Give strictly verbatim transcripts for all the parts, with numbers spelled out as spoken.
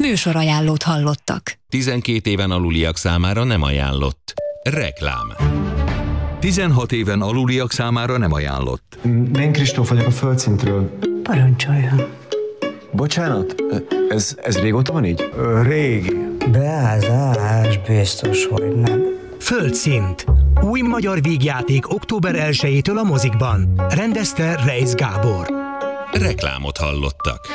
Műsorajánlót hallottak. tizenkét éven aluliak számára nem ajánlott. Reklám. tizenhat éven aluliak számára nem ajánlott. Én Kristóf vagyok a Földszintről. Parancsoljon. Bocsánat, ez, ez régóta van így? Régi. Beázás, biztos, hogy nem. Földszint. Új magyar vígjáték október elsejétől a mozikban. Rendezte Reisz Gábor. Reklámot hallottak.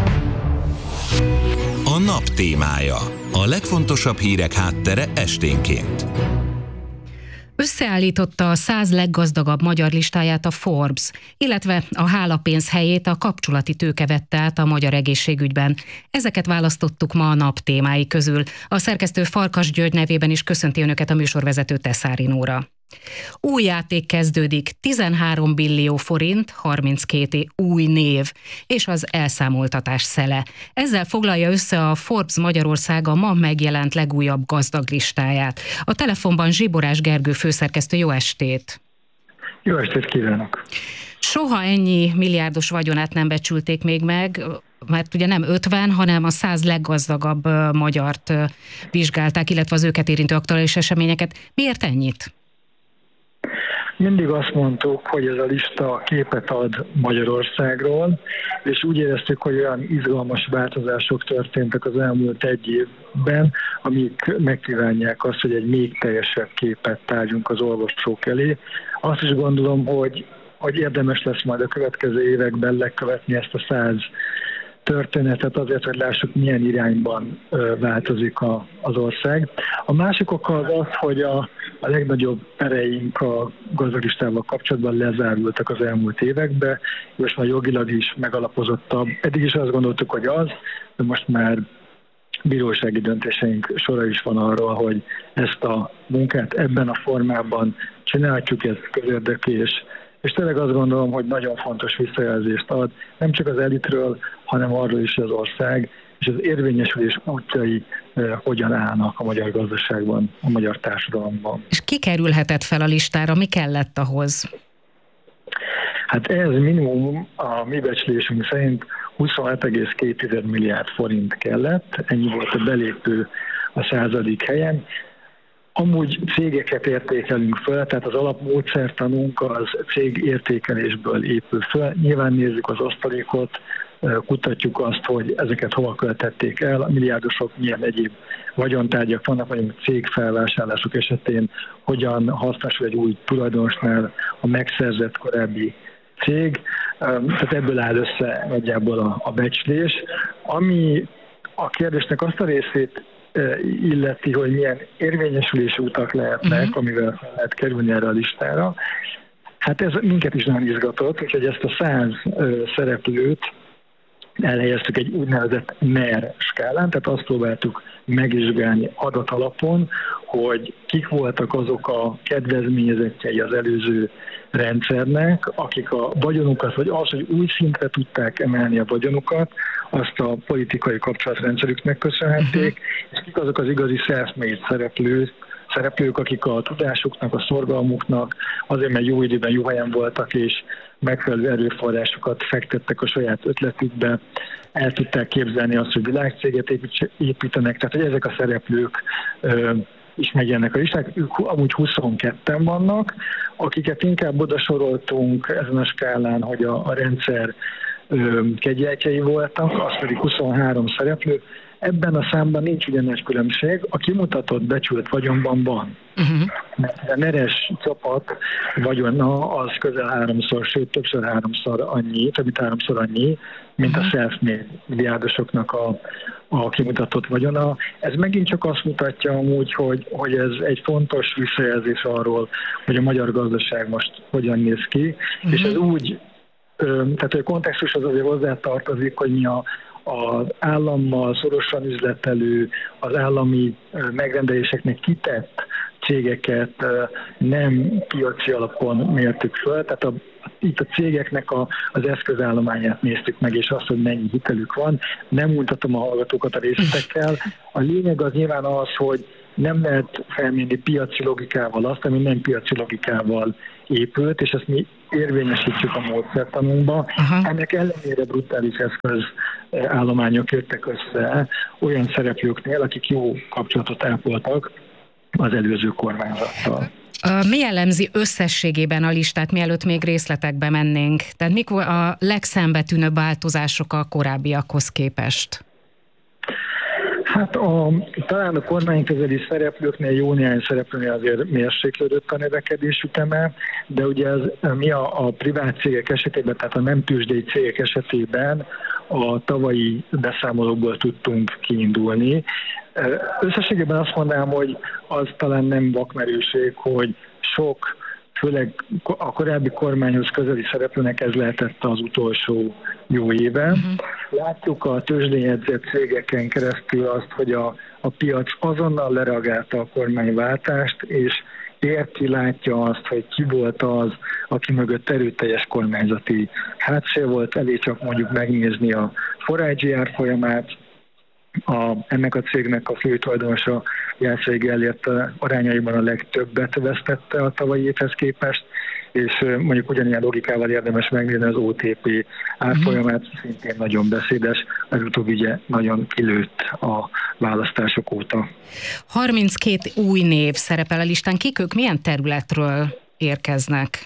A nap témája. A legfontosabb hírek háttere esténként. Összeállította a száz leggazdagabb magyar listáját a Forbes, illetve a hálapénz helyét a kapcsolati tőke vette át a magyar egészségügyben. Ezeket választottuk ma a nap témái közül. A szerkesztő Farkas György nevében is köszönti önöket a műsorvezető Teszári Nóra. Új játék kezdődik, tizenhárom billió forint, harminckét új név, és az elszámoltatás szele. Ezzel foglalja össze a Forbes Magyarország a ma megjelent legújabb gazdag listáját. A telefonban Zsiborás Gergő főszerkesztő, jó estét! Jó estét kívánok! Soha ennyi milliárdos vagyonát nem becsülték még meg, mert ugye nem ötven, hanem a száz leggazdagabb magyart vizsgálták, illetve az őket érintő aktuális eseményeket. Miért ennyit? Mindig azt mondtuk, hogy ez a lista képet ad Magyarországról, és úgy éreztük, hogy olyan izgalmas változások történtek az elmúlt egy évben, amik megkívánják azt, hogy egy még teljesebb képet tárjunk az olvasók elé. Azt is gondolom, hogy, hogy érdemes lesz majd a következő években lekövetni ezt a száz történetet azért, hogy lássuk, milyen irányban változik a, az ország. A másik oka az az, hogy a, a legnagyobb pereink a gazdagistával kapcsolatban lezárultak az elmúlt években, és már jogilag is megalapozottabb. Eddig is azt gondoltuk, hogy az, de most már bírósági döntéseink sora is van arról, hogy ezt a munkát ebben a formában csináljuk, ez közérdekű, és És tényleg azt gondolom, hogy nagyon fontos visszajelzést ad, nem csak az elitről, hanem arról is, hogy az ország és az érvényesülés útjai eh, hogyan állnak a magyar gazdaságban, a magyar társadalomban. És ki kerülhetett fel a listára, mi kellett ahhoz? Hát ez minimum a mi becslésünk szerint huszonhét egész két milliárd forint kellett, ennyi volt a belépő a századik helyen. Amúgy cégeket értékelünk föl, tehát az alapmódszertanunk az cég értékelésből épül föl. Nyilván nézzük az osztalékot, kutatjuk azt, hogy ezeket hova költették el, a milliárdosok milyen egyéb vagyontárgyak vannak, vagy cégfelvásárlások esetén hogyan hasznosul egy új tulajdonosnál a megszerzett korábbi cég. Tehát ebből áll össze nagyjából a, a becslés. Ami a kérdésnek azt a részét illeti, hogy milyen érvényesülési utak lehetnek, uh-huh. amivel fel lehet kerülni erre a listára. Hát ez minket is nagyon izgatott, úgyhogy ezt a száz ö, szereplőt elhelyeztük egy úgynevezett en e er skálán, tehát azt próbáltuk megvizsgálni adatalapon, hogy kik voltak azok a kedvezményezettjei az előző rendszernek, akik a vagyonukat, vagy az, hogy új szintre tudták emelni a vagyonukat, azt a politikai kapcsolatrendszerüknek köszönhették, és kik azok az igazi self-made szereplők, szereplők, akik a tudásuknak, a szorgalmuknak, azért, mert jó időben jó helyen voltak, és megfelelő erőforrásokat fektettek a saját ötletükbe, el tudták képzelni azt, hogy világcéget építenek, tehát hogy ezek a szereplők ö, is megjelennek a listák, ők amúgy huszonketten vannak, akiket inkább oda soroltunk ezen a skálán, hogy a, a rendszer ö, kegyeltjei voltak, az pedig huszonhárom szereplő. Ebben a számban nincs ugyan nagy különbség, a kimutatott becsült vagyonban van. Uh-huh. Mert a neres csapat vagyona az közel háromszor, sőt többször háromszor annyi, több mint háromszor annyi, mint uh-huh. a self-made milliárdosoknak a, a kimutatott vagyona. Ez megint csak azt mutatja amúgy, hogy, hogy ez egy fontos visszajelzés arról, hogy a magyar gazdaság most hogyan néz ki, uh-huh. és ez úgy, tehát a kontextus az azért hozzátartozik, hogy mi a az állammal szorosan üzletelő, az állami megrendeléseknek kitett cégeket nem piaci alapon mértük föl, tehát a, itt a cégeknek a, az eszközállományát néztük meg, és azt, hogy mennyi hitelük van. Nem mutatom a hallgatókat a részletekkel. A lényeg az nyilván az, hogy nem lehet felmérni piaci logikával azt, ami nem piaci logikával épült, és ezt mi érvényesítjük a módszertanunkba. Aha. Ennek ellenére brutális eszközállományok jöttek össze olyan szereplőknél, akik jó kapcsolatot ápoltak az előző kormányzattal. Mi jellemzi összességében a listát, mielőtt még részletekbe mennénk? Tehát mik a legszembetűnőbb változások a korábbiakhoz képest? Hát a, talán a kormányközeli szereplőknél, jó néhány szereplőnél azért mérséklődött a növekedés üteme, de ugye ez, mi a, a privát cégek esetében, tehát a nem tőzsdei cégek esetében a tavalyi beszámolókból tudtunk kiindulni. Összességében azt mondanám, hogy az talán nem vakmerőség, hogy sok, főleg a korábbi kormányhoz közeli szereplőnek ez lehetett az utolsó jó éve. Uh-huh. Látjuk a tőzsdén jegyzett cégeken keresztül azt, hogy a, a piac azonnal lereagálta a kormányváltást, és érti, látja azt, hogy ki volt az, aki mögött erőteljes kormányzati hátszél volt, elég csak mondjuk megnézni a forágyi árfolyamát, A, ennek a cégnek a főtulajdonosa Jászai Gellért arányaiban a legtöbbet vesztette a tavalyi évhez képest, és mondjuk ugyanilyen logikával érdemes megnézni az o té pé árfolyamát, szintén nagyon beszédes, az utóbbi ugye nagyon kilőtt a választások óta. harminckét új név szerepel a listán. Kik ők, milyen területről érkeznek?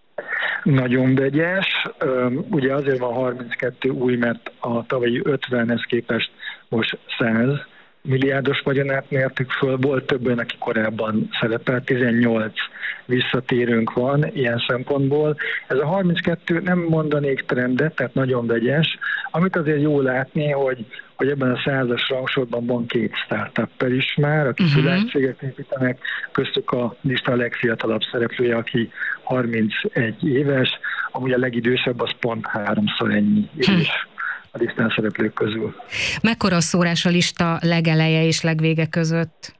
Nagyon vegyes. Ugye azért van harminckettő új, mert a tavalyi ötvenhez képest most száz milliárdos vagyonát mértük föl, volt többen, aki korábban szerepelt, tizennyolc visszatérőnk van ilyen szempontból. Ez a harminckettő nem mondanék trendet, tehát nagyon vegyes. Amit azért jó látni, hogy, hogy ebben a százas rangsorban van két startup-per is már, akik uh-huh. világcégek építenek, köztük a lista a legfiatalabb szereplője, aki harmincegy éves, amúgy a legidősebb az pont háromszor ennyi idős. Hm. a listán szereplők közül. Mekkora a szórás a lista legeleje és legvége között?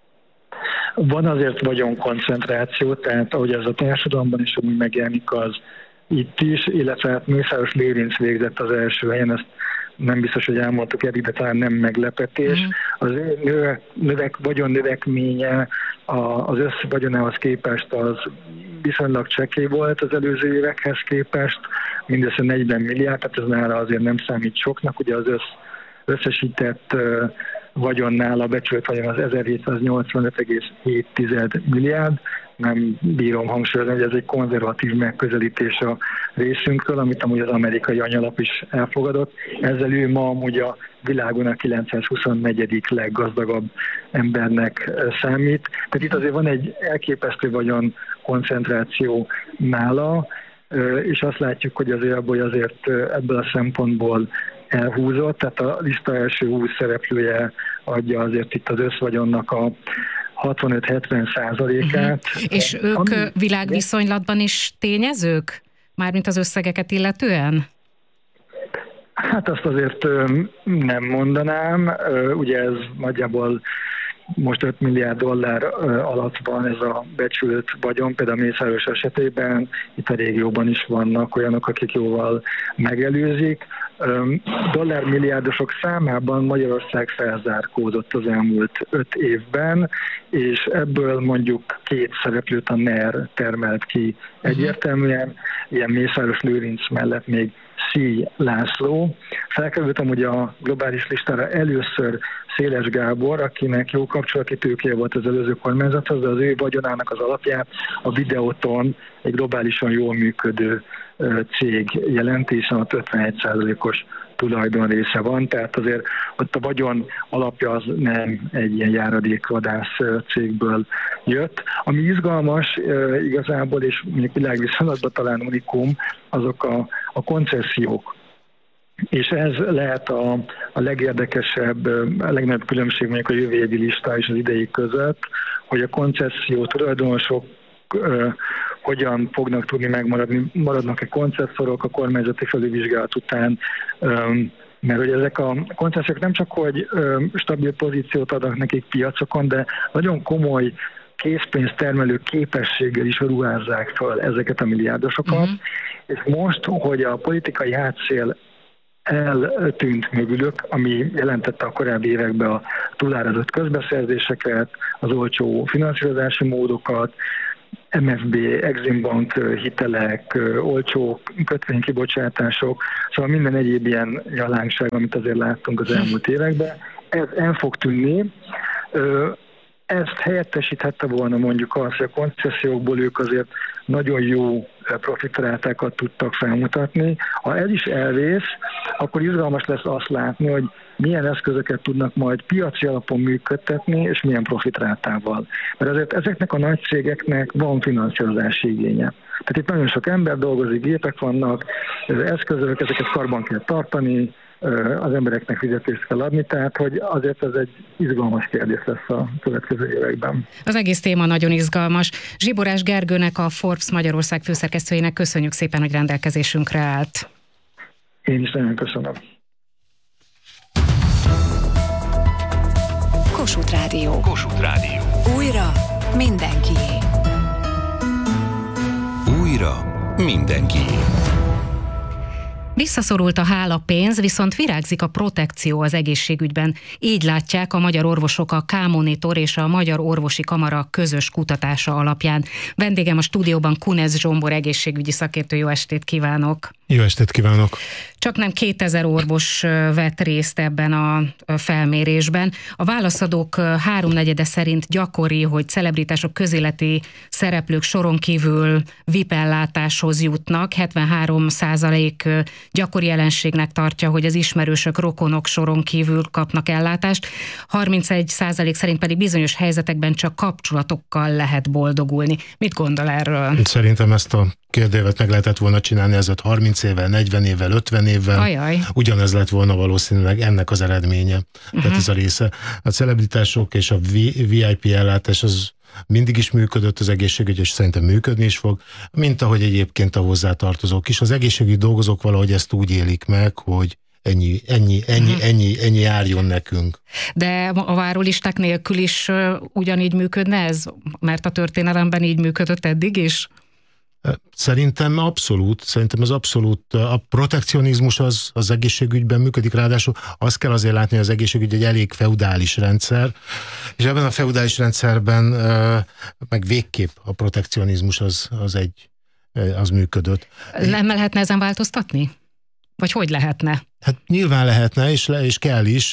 Van azért vagyonkoncentráció, tehát ahogy ez a társadalomban is úgy megjelenik, az itt is, illetve hát Mészáros Lőrinc végzett az első helyen, ezt nem biztos, hogy elmondtuk eddig, de talán nem meglepetés. Mm. Az nő, növek, vagyon növekménye az összvagyonához képest az viszonylag csekély volt az előző évekhez képest, mindössze negyven milliárd, tehát ez nála azért nem számít soknak, ugye az össz, összesített uh, vagyonnál a becsült vagyon az ezerhétszáznyolcvanöt egész hét milliárd, nem bírom hangsúlyozni, hogy ez egy konzervatív megközelítés a részünkről, amit amúgy az amerikai anyalap is elfogadott. Ezzel ő ma amúgy a világon a kilencszázhuszonnegyedik leggazdagabb embernek számít. Tehát itt azért van egy elképesztő vagyon koncentráció nála, és azt látjuk, hogy azért abból azért ebből a szempontból elhúzott, tehát a lista első húsz szereplője adja azért itt az összvagyonnak a hatvanöt-hetven százalékát. Uh-huh. És ők ami... világviszonylatban is tényezők? Mármint az összegeket illetően? Hát azt azért nem mondanám. Ugye ez nagyjából most öt milliárd dollár alatt van ez a becsült vagyon, például Mészáros esetében, itt a régióban is vannak olyanok, akik jóval megelőzik. Dollármilliárdosok számában Magyarország felzárkózott az elmúlt öt évben, és ebből mondjuk két szereplőt a NER termelt ki egyértelműen, ilyen Mészáros Lőrinc mellett még Szíj László. Felkerültem ugye a globális listára először Széles Gábor, akinek jó kapcsolati tőkéje volt az előző kormányzathoz, de az ő vagyonának az alapját a Videoton, egy globálisan jól működő cég jelenti, hiszen ott ötvenegy százalékos tulajdon része van, tehát azért ott a vagyon alapja az nem egy ilyen járadékvadász cégből jött. Ami izgalmas igazából, és mondjuk világviszonylatban talán unikum, azok a, a koncesziók. És ez lehet a, a legérdekesebb, a legnagyobb különbség mondjuk a jövő évi lista és az idei között, hogy a koncesszió tulajdonosok uh, hogyan fognak tudni megmaradni, maradnak-e koncesszorok a kormányzati felülvizsgálat után, um, mert hogy ezek a koncessziók nem csak, hogy um, stabil pozíciót adnak nekik piacokon, de nagyon komoly készpénztermelő képességgel is ruházzák fel ezeket a milliárdosokat, uh-huh. és most, hogy a politikai hátszél eltűnt mögülük, ami jelentette a korábbi években a túlárazott közbeszerzéseket, az olcsó finanszírozási módokat, em ef bé, Exim Bank hitelek, olcsó kötvénykibocsátások, szóval minden egyéb ilyen jalánkság, amit azért láttunk az elmúlt években. Ez el fog tűnni. Ezt helyettesíthette volna mondjuk az, hogy a koncesziókból ők azért nagyon jó profitrátákat tudtak felmutatni. Ha ez is elvész, akkor izgalmas lesz azt látni, hogy milyen eszközöket tudnak majd piaci alapon működtetni, és milyen profitrátával. Mert azért ezeknek a nagy cégeknek van finanszírozási igénye. Tehát itt nagyon sok ember dolgozik, gépek vannak, eszközök, ezeket karban kell tartani, az embereknek fizetést kell adni, tehát hogy azért ez egy izgalmas kérdés lesz a következő években. Az egész téma nagyon izgalmas. Zsiborás Gergőnek, a Forbes Magyarország főszerkesztőjének köszönjük szépen, hogy rendelkezésünkre állt. Én is nagyon köszönöm. Kossuth Rádió. Kossuth Rádió. Újra mindenkié. Újra mindenkié. Visszaszorult a hálapénz, viszont virágzik a protekció az egészségügyben. Így látják a magyar orvosok a K-Monitor és a Magyar Orvosi Kamara közös kutatása alapján. Vendégem a stúdióban Kunesz Zsombor egészségügyi szakértő. Jó estét kívánok! Jó estét kívánok! Csak nem kétezer orvos vett részt ebben a felmérésben. A válaszadók háromnegyede szerint gyakori, hogy celebritások, közéleti szereplők soron kívül vé i pé-ellátáshoz jutnak. hetvenhárom százalék gyakori jelenségnek tartja, hogy az ismerősök, rokonok soron kívül kapnak ellátást. harmincegy százalék szerint pedig bizonyos helyzetekben csak kapcsolatokkal lehet boldogulni. Mit gondol erről? Szerintem ezt a kérdévet meg lehetett volna csinálni ezért harminc évvel, negyven évvel, ötven évvel. Ajaj. Ugyanez lett volna valószínűleg ennek az eredménye. Uh-huh. Tehát ez a része. A celebritások és a vé i pé ellátás az mindig is működött az egészségügy, és szerintem működni is fog, mint ahogy egyébként a hozzátartozók is. Az egészségügyi dolgozók valahogy ezt úgy élik meg, hogy ennyi, ennyi, ennyi, uh-huh. ennyi, ennyi járjon nekünk. De a várólisták nélkül is ugyanígy működne ez? Mert a történelemben így működött eddig is? Szerintem abszolút, szerintem az abszolút, a protekcionizmus az, az egészségügyben működik, ráadásul azt kell azért látni, hogy az egészségügy egy elég feudális rendszer, és ebben a feudális rendszerben meg végképp a protekcionizmus az, az egy, az működött. Nem lehetne ezen változtatni? Vagy hogy lehetne? Hát nyilván lehetne, és, le, és kell is.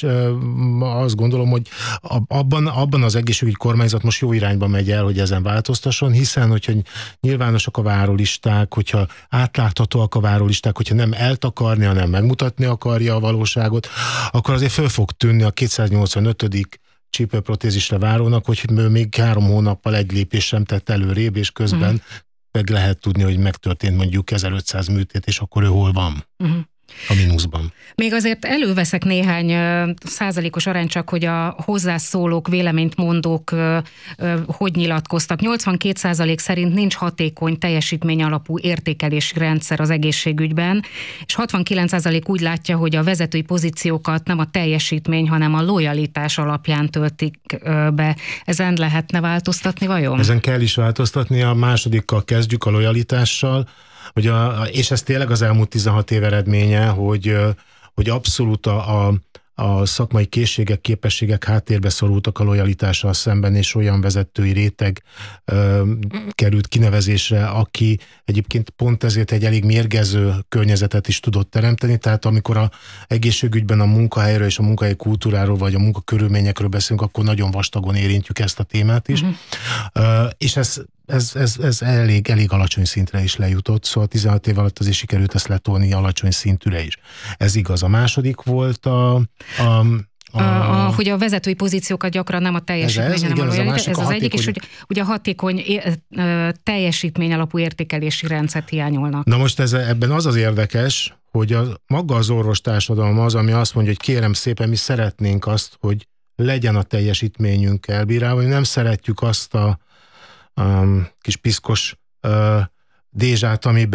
Azt gondolom, hogy abban, abban az egészségügyi kormányzat most jó irányba megy el, hogy ezen változtasson, hiszen hogyha nyilvánosak a várólisták, hogyha átláthatóak a várólisták, hogyha nem eltakarni, hanem megmutatni akarja a valóságot, akkor azért föl fog tűnni a kétszáznyolcvanötödik csípőprotézisre várónak, hogy még három hónappal egy lépés sem tett előrébb, és közben uh-huh. meg lehet tudni, hogy megtörtént mondjuk ezerötszáz műtét, és akkor ő hol van. Uh-huh. A mínuszban. Még azért előveszek néhány ö, százalékos arány, csak hogy a hozzászólók, véleményt mondók ö, ö, hogy nyilatkoztak. nyolcvankét százalék szerint nincs hatékony teljesítmény alapú értékelési rendszer az egészségügyben, és hatvankilenc százalék úgy látja, hogy a vezetői pozíciókat nem a teljesítmény, hanem a lojalitás alapján töltik ö, be. Ezen lehetne változtatni vajon? Ezen kell is változtatni, a másodikkal kezdjük, a lojalitással. Hogy a, és ez tényleg az elmúlt tizenhat év eredménye, hogy, hogy abszolút a, a, a szakmai készségek, képességek háttérbe szorultak a lojalitással szemben, és olyan vezetői réteg ö, került kinevezésre, aki egyébként pont ezért egy elég mérgező környezetet is tudott teremteni, tehát amikor a egészségügyben a munkahelyről és a munkahelyi kultúráról, vagy a munkakörülményekről beszélünk, akkor nagyon vastagon érintjük ezt a témát is. Uh-huh. Ö, és ez Ez, ez, ez elég, elég alacsony szintre is lejutott, szóval tizenhat év alatt azért sikerült ezt letolni alacsony szintűre is. Ez igaz. A második volt a... a A, a, hogy a vezetői pozíciókat gyakran nem a teljesítmény, ez, hanem igen, a lojalitás. Ez, ez az egyik, és hogy ugye a hatékony teljesítmény alapú értékelési rendszert hiányolnak. Na most ez, ebben az az érdekes, hogy a, maga az orvostársadalom az, ami azt mondja, hogy kérem szépen, mi szeretnénk azt, hogy legyen a teljesítményünk elbírálva, hogy nem szeretjük azt a Um, kis piszkos uh, dézsát, amiben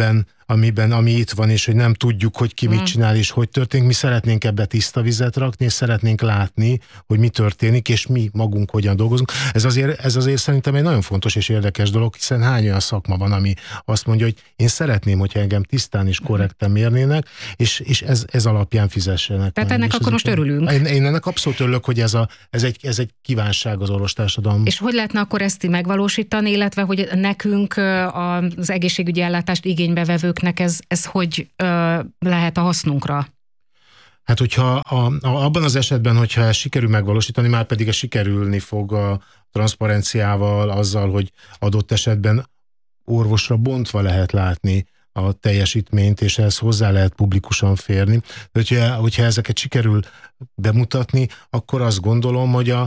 amiben, ami itt van, és hogy nem tudjuk, hogy ki Mm. mit csinál, és hogy történik. Mi szeretnénk ebbe tiszta vizet rakni, és szeretnénk látni, hogy mi történik, és mi magunk hogyan dolgozunk. Ez azért, ez azért szerintem egy nagyon fontos és érdekes dolog, hiszen hány olyan szakma van, ami azt mondja, hogy én szeretném, hogyha engem tisztán és korrekten mérnének, és, és ez, ez alapján fizessenek. Tehát meg. ennek És akkor most örülünk. Én, én ennek abszolút örülök, hogy ez, a, ez, egy, ez egy kívánság az orvostársadalom. És hogy lehetne akkor ezt megvalósítani, illetve hogy nekünk az egészségügyi ellátást igénybe vevőknek ez, ez hogy lehet a hasznunkra? Hát, hogyha a, a, abban az esetben, hogyha ezt sikerül megvalósítani, már pedig ez sikerülni fog a transzparenciával, azzal, hogy adott esetben orvosra bontva lehet látni a teljesítményt, és ehhez hozzá lehet publikusan férni. De hogyha, hogyha ezeket sikerül bemutatni, akkor azt gondolom, hogy a,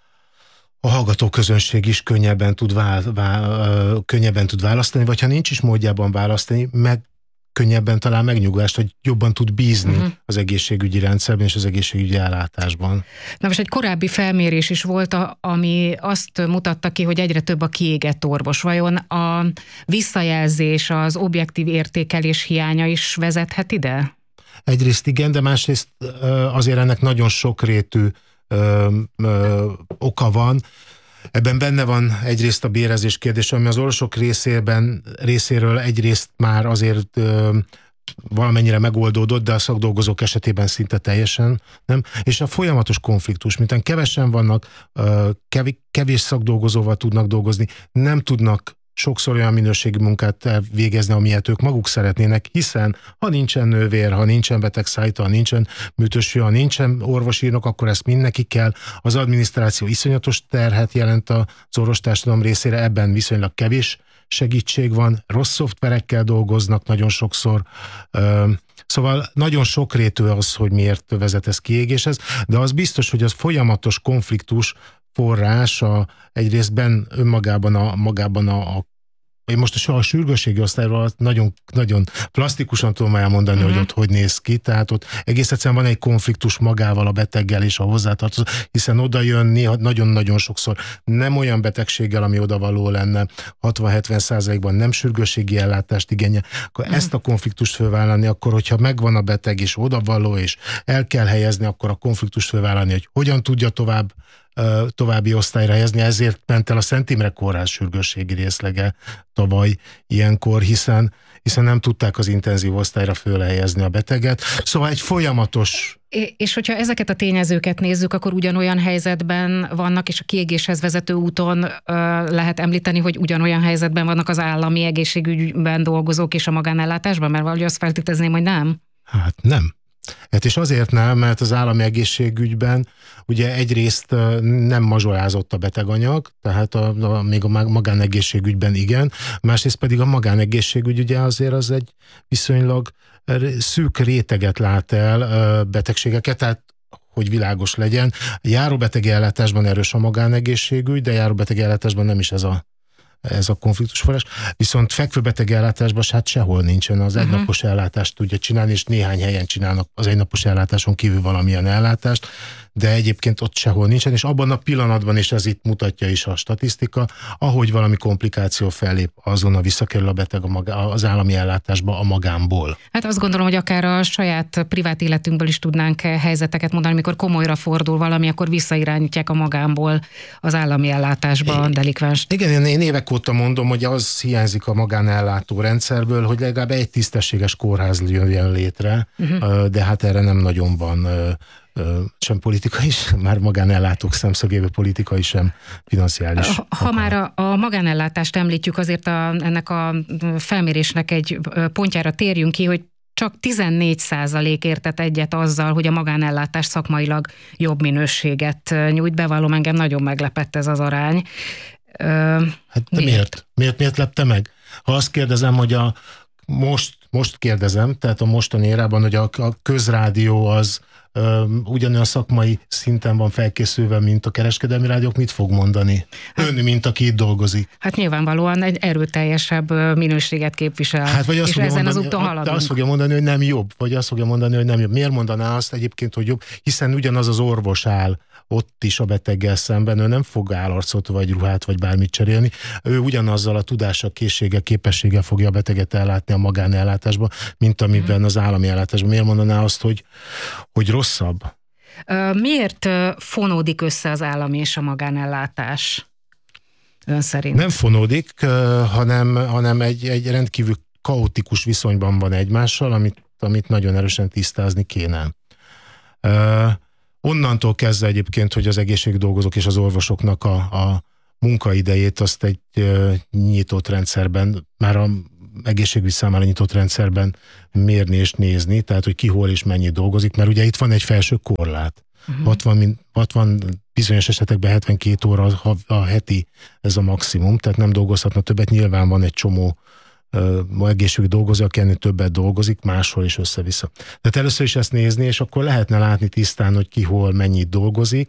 a hallgatóközönség is könnyebben tud, vál, vál, könnyebben tud választani, vagy ha nincs is módjában választani, meg könnyebben talál megnyugvást, hogy jobban tud bízni uh-huh. az egészségügyi rendszerben és az egészségügyi ellátásban. Na most egy korábbi felmérés is volt, a, ami azt mutatta ki, hogy egyre több a kiégett orvos. Vajon a visszajelzés, az objektív értékelés hiánya is vezethet ide? Egyrészt igen, de másrészt azért ennek nagyon sokrétű ö, ö, oka van. Ebben benne van egyrészt a bérezés kérdés, ami az orvosok részében, részéről egyrészt már azért ö, valamennyire megoldódott, de a szakdolgozók esetében szinte teljesen nem. És a folyamatos konfliktus, miután kevesen vannak, ö, kevés szakdolgozóval tudnak dolgozni, nem tudnak sokszor olyan minőségi munkát végezni, amilyet ők maguk szeretnének, hiszen ha nincsen nővér, ha nincsen betegszállító, ha nincsen műtősfő, ha nincsen orvosírnok, akkor ezt mindenki kell. Az adminisztráció iszonyatos terhet jelent az orvostársadalom részére, ebben viszonylag kevés segítség van, rossz szoftverekkel dolgoznak nagyon sokszor, szóval nagyon sokrétű az, hogy miért vezet ez kiégéshez, de az biztos, hogy az folyamatos konfliktus forrása egyrészt benn önmagában a, magában a, a én most a sürgősségi osztályról nagyon, nagyon plastikusan tudom elmondani, uh-huh. hogy ott hogy néz ki, tehát ott egész egyszerűen van egy konfliktus magával, a beteggel és a hozzátartozó, hiszen oda jön néha nagyon-nagyon sokszor nem olyan betegséggel, ami odavaló lenne, hatvan-hetven százalékban nem sürgősségi ellátást igényel, akkor uh-huh. ezt a konfliktust fölvállalni, akkor hogyha megvan a beteg és odavaló, és el kell helyezni, akkor a konfliktust fölvállalni, hogy hogyan tudja tovább további osztályra helyezni, ezért ment el a Szent Imre Kórház sürgősségi részlege tavaly ilyenkor, hiszen, hiszen nem tudták az intenzív osztályra fölhelyezni a beteget. Szóval egy folyamatos... És hogyha ezeket a tényezőket nézzük, akkor ugyanolyan helyzetben vannak, és a kiégéshez vezető úton ö, lehet említeni, hogy ugyanolyan helyzetben vannak az állami egészségügyben dolgozók és a magánellátásban, mert valahogy azt feltételezném, hogy nem? Hát nem. Hát és azért nem, mert az állami egészségügyben ugye egyrészt nem mazsolázott a beteganyag, tehát a, a, még a magánegészségügyben igen, másrészt pedig a magánegészségügy ugye azért az egy viszonylag szűk réteget lát el betegségeket, tehát hogy világos legyen. Járóbetegi ellátásban erős a magánegészségügy, de járóbetegi ellátásban nem is ez a ez a konfliktusforrás. Viszont fekvőbeteg ellátásban hát sehol nincsen. Az uh-huh. egynapos ellátást tudja csinálni, és néhány helyen csinálnak az egynapos ellátáson kívül valamilyen ellátást, de egyébként ott sehol nincsen, és abban a pillanatban, és ez itt mutatja is a statisztika, ahogy valami komplikáció fellép, azonnal visszakerül a beteg a maga, az állami ellátásba a magánból. Hát azt gondolom, hogy akár a saját privát életünkből is tudnánk helyzeteket mondani, amikor komolyra fordul valami, akkor visszairányítják a magánból az állami ellátásba a delikvenst. Igen, én évek óta mondom, hogy az hiányzik a magánellátó rendszerből, hogy legalább egy tisztességes kórház jön létre, uh-huh. de hát erre nem nagyon van sem politikai, sem, már magánellátók szemszögéből politikai, sem financiális. Ha akar. Már a, a magánellátást említjük, azért a, ennek a felmérésnek egy pontjára térjünk ki, hogy csak tizennégy százalék értett egyet azzal, hogy a magánellátás szakmailag jobb minőséget nyújt. Bevallom, engem nagyon meglepett ez az arány. Hát de miért? miért? Miért, miért lepte meg? Ha azt kérdezem, hogy a most, most kérdezem, tehát a mostani érában, hogy a, a közrádió az ugyanolyan szakmai szinten van felkészülve, mint a kereskedelmi rádiók, mit fog mondani? Hát, ön, mint aki itt dolgozik. Hát nyilvánvalóan egy erőteljesebb minőséget képvisel, hát, vagy azt és ezen mondani, az úton haladunk. De azt fogja mondani, hogy nem jobb, vagy azt fogja mondani, hogy nem jobb. Miért mondaná azt egyébként, hogy jobb? Hiszen ugyanaz az orvos áll ott is a beteggel szemben, ő nem fog állarcot, vagy ruhát, vagy bármit cserélni. Ő ugyanazzal a tudással, készséggel, képességgel fogja a beteget ellátni a magánellátásban, mint amiben az állami ellátásban. Miért mondaná azt, hogy, hogy rosszabb? Miért fonódik össze az állami és a magánellátás ön szerint? Nem fonódik, hanem, hanem egy, egy rendkívül kaotikus viszonyban van egymással, amit, amit nagyon erősen tisztázni kéne. Onnantól kezdve egyébként, hogy az egészségdolgozók és az orvosoknak a, a munkaidejét azt egy ö, nyitott rendszerben, már a egészségügy számára nyitott rendszerben mérni és nézni, tehát hogy ki hol és mennyit dolgozik, mert ugye itt van egy felső korlát. Uh-huh. hatvan, hatvan, bizonyos esetekben hetvenkét óra a, a heti ez a maximum, tehát nem dolgozhatna többet, nyilván van egy csomó ma egészségügyi dolgozó, aki ennél többet dolgozik, máshol is össze-vissza. Tehát először is ezt nézni, és akkor lehetne látni tisztán, hogy ki hol mennyit dolgozik,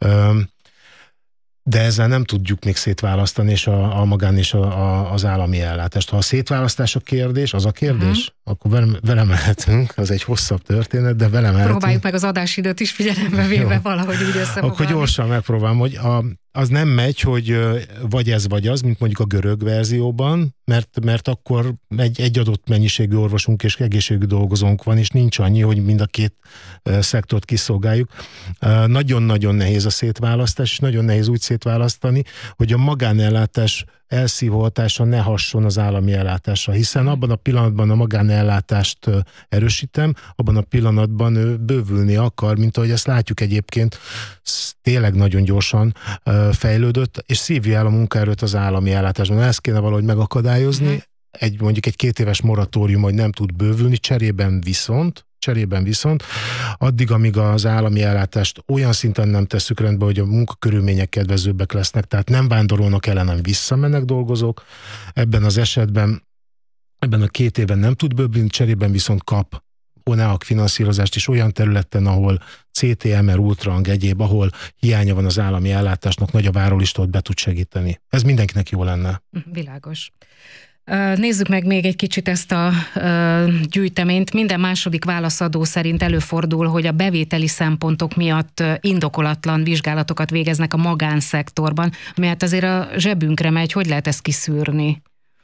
de ezzel nem tudjuk még szétválasztani és a, a magán és a, a, az állami ellátást. Ha a szétválasztás a kérdés, az a kérdés, uh-huh. akkor vele, vele mehetünk, az egy hosszabb történet, de vele mehetünk. Próbáljuk meg az adásidőt is figyelembe véve valahogy úgy összefoglalni. Akkor gyorsan megpróbálom, hogy a, az nem megy, hogy vagy ez vagy az, mint mondjuk a görög verzióban, mert, mert akkor egy, egy adott mennyiségű orvosunk és egészségügyi dolgozónk van, és nincs annyi, hogy mind a két szektort kiszolgáljuk. Nagyon-nagyon nehéz a szétválasztás, és nagyon nehéz úgy szétválasztani, hogy a magánellátás elszívó hatása ne hasson az állami ellátásra, hiszen abban a pillanatban a magánellátást erősítem, abban a pillanatban ő bővülni akar, mint ahogy ezt látjuk egyébként, tényleg nagyon gyorsan fejlődött, és szívja el a munkaerőt az állami ellátásban. Ezt kéne valahogy megakadályozni, egy, mondjuk egy két éves moratórium, hogy nem tud bővülni, cserében viszont, cserében viszont, addig, amíg az állami ellátást olyan szinten nem tesszük rendbe, hogy a munkakörülmények kedvezőbbek lesznek, tehát nem vándorolnak el, hanem visszamennek dolgozók. Ebben az esetben, ebben a két évben nem tud bővülni, cserében viszont kap NEAK finanszírozást is olyan területen, ahol cé té, em er, ultrahang, egyéb, ahol hiánya van az állami ellátásnak, nagy a várólista, ott be tud segíteni. Ez mindenkinek jó lenne. Világos. Nézzük meg még egy kicsit ezt a gyűjteményt. Minden második válaszadó szerint előfordul, hogy a bevételi szempontok miatt indokolatlan vizsgálatokat végeznek a magánszektorban, mert azért a zsebünkre megy, hogy lehet ezt kiszűrni?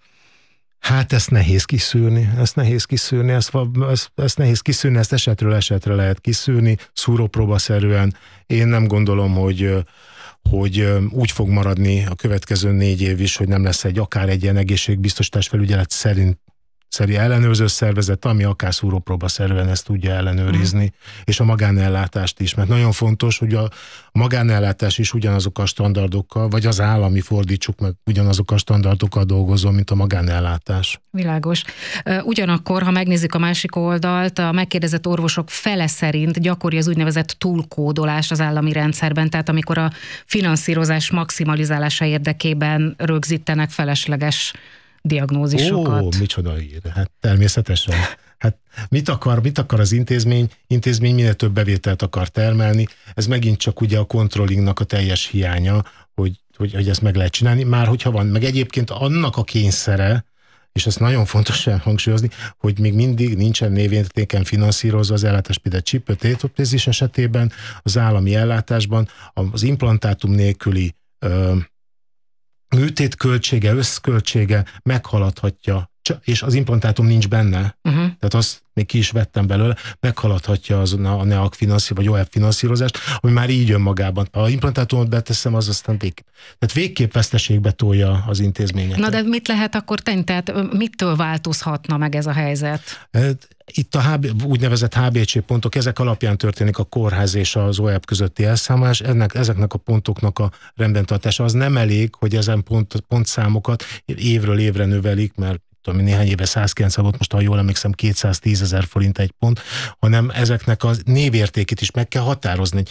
Hát ezt nehéz kiszűrni, ezt nehéz kiszűrni, ezt, ezt, ezt nehéz kiszűrni, ezt esetről esetre lehet kiszűrni, szúrópróbaszerűen. Én nem gondolom, hogy hogy úgy fog maradni a következő négy év is, hogy nem lesz egy akár egy ilyen egészségbiztosítás felügyelet szerint szerint ellenőrző szervezet, ami akár szúrópróbaszerűen ezt tudja ellenőrizni, mm. és a magánellátást is, mert nagyon fontos, hogy a magánellátás is ugyanazok a standardokkal, vagy az állami, fordítsuk meg, ugyanazok a standardokkal dolgozom, mint a magánellátás. Világos. Ugyanakkor, ha megnézzük a másik oldalt, a megkérdezett orvosok fele szerint gyakori az úgynevezett túlkódolás az állami rendszerben, tehát amikor a finanszírozás maximalizálása érdekében rögzítenek felesleges diagnózisokat. Ó, micsoda hír. Hát természetesen. Hát mit akar, mit akar az intézmény? Intézmény minél több bevételt akar termelni. Ez megint csak ugye a controllingnak a teljes hiánya, hogy, hogy, hogy ezt meg lehet csinálni. Már hogyha van, meg egyébként annak a kényszere, és ezt nagyon fontos hangsúlyozni, hogy még mindig nincsen névértéken finanszírozva az ellátás, például csípőtétotézis esetében, az állami ellátásban az implantátum nélküli ö, műtét költsége, összköltsége meghaladhatja, és az implantátum nincs benne, uh-huh. tehát azt még ki is vettem belőle, meghaladhatja az a NEAK finanszírozást, vagy o e pé finanszírozást, ami már így önmagában. Ha implantátumot beteszem, az aztán vég. Tehát végképp veszteségbe tolja az intézményeket. Na de mit lehet akkor tenni? Tehát mitől változhatna meg ez a helyzet? Itt a há bé, úgynevezett há bé cé pontok, ezek alapján történik a kórház és az o e pé közötti elszámolás. Ennek, ezeknek a pontoknak a rendbentartása az nem elég, hogy ezen pont, pontszámokat évről évre növelik, mert tudom, néhány éve száz kilencven volt, most ha jól emlékszem kétszáztízezer forint egy pont, hanem ezeknek a névértékét is meg kell határozni.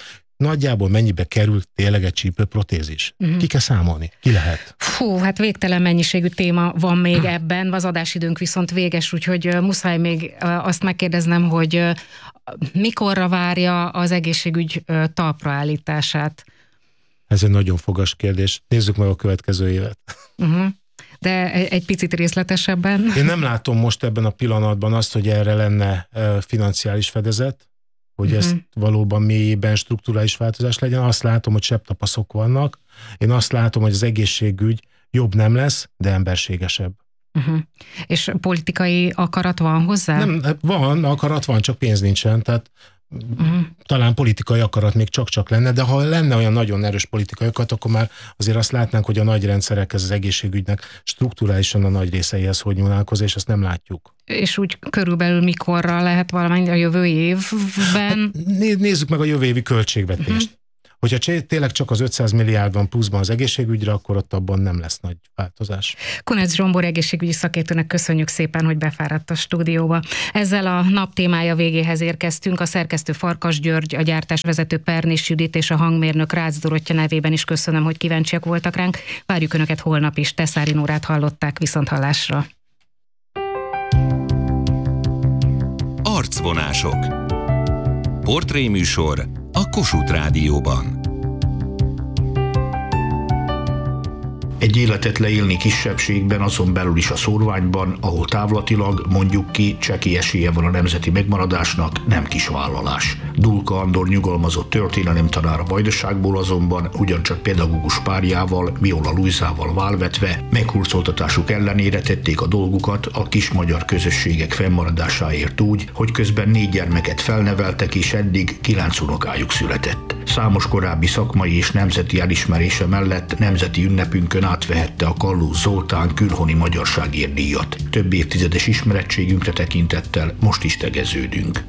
nagyjából mennyibe kerül tényleg egy csípőprotézis? Uh-huh. Ki kell számolni? Ki lehet? Fú, hát végtelen mennyiségű téma van még uh-huh. ebben, az adásidőnk viszont véges, úgyhogy muszáj még azt megkérdeznem, hogy mikorra várja az egészségügy talpraállítását? Ez egy nagyon fogas kérdés. Nézzük meg a következő évet. Uh-huh. De egy picit részletesebben? Én nem látom most ebben a pillanatban azt, hogy erre lenne financiális fedezet, hogy uh-huh. ezt valóban mélyében strukturális változás legyen. Azt látom, hogy sebtapaszok vannak. Én azt látom, hogy az egészségügy jobb nem lesz, de emberségesebb. Uh-huh. És politikai akarat van hozzá? Nem, van, akarat van, csak pénz nincsen. Tehát uh-huh. talán politikai akarat még csak-csak lenne, de ha lenne olyan nagyon erős politikai akarat, akkor már azért azt látnánk, hogy a nagy rendszerekhez, az egészségügynek strukturálisan a nagy részeihez hogy nyúlnánk hozzá, és ezt nem látjuk. És úgy körülbelül mikorra lehet valamennyi a jövő évben? Hát, nézzük meg a jövő évi költségvetést. Uh-huh. Hogyha tényleg csak az ötszáz milliárd van pluszban az egészségügyre, akkor ott abban nem lesz nagy változás. Kunec Zsombor egészségügyi szakértőnek köszönjük szépen, hogy befáradt a stúdióba. Ezzel a nap témája végéhez érkeztünk. A szerkesztő Farkas György, a gyártásvezető Pernis Judit és a hangmérnök Rácz Dorottya nevében is köszönöm, hogy kíváncsiak voltak ránk. Várjuk Önöket holnap is. Teszári Nórát hallották, viszonthallásra. Arcvonások. Portréműsor a Kossuth Rádióban. Egy életet leélni kisebbségben, azon belül is a szórványban, ahol távlatilag, mondjuk ki, csekély esélye van a nemzeti megmaradásnak, nem kis vállalás. Dulka Andor nyugalmazott történelemtanár a Vajdaságból azonban ugyancsak pedagógus párjával, Viola Lujzával válvetve meghurcoltatásuk ellenére tették a dolgukat a kis magyar közösségek fennmaradásáért úgy, hogy közben négy gyermeket felneveltek és eddig kilenc unokájuk született. Számos korábbi szakmai és nemzeti elismerése mellett nemzeti ünnepünkön átvehette a Kalló Zoltán külhoni magyarságért díjat. Több évtizedes ismerettségünkre tekintettel most is tegeződünk.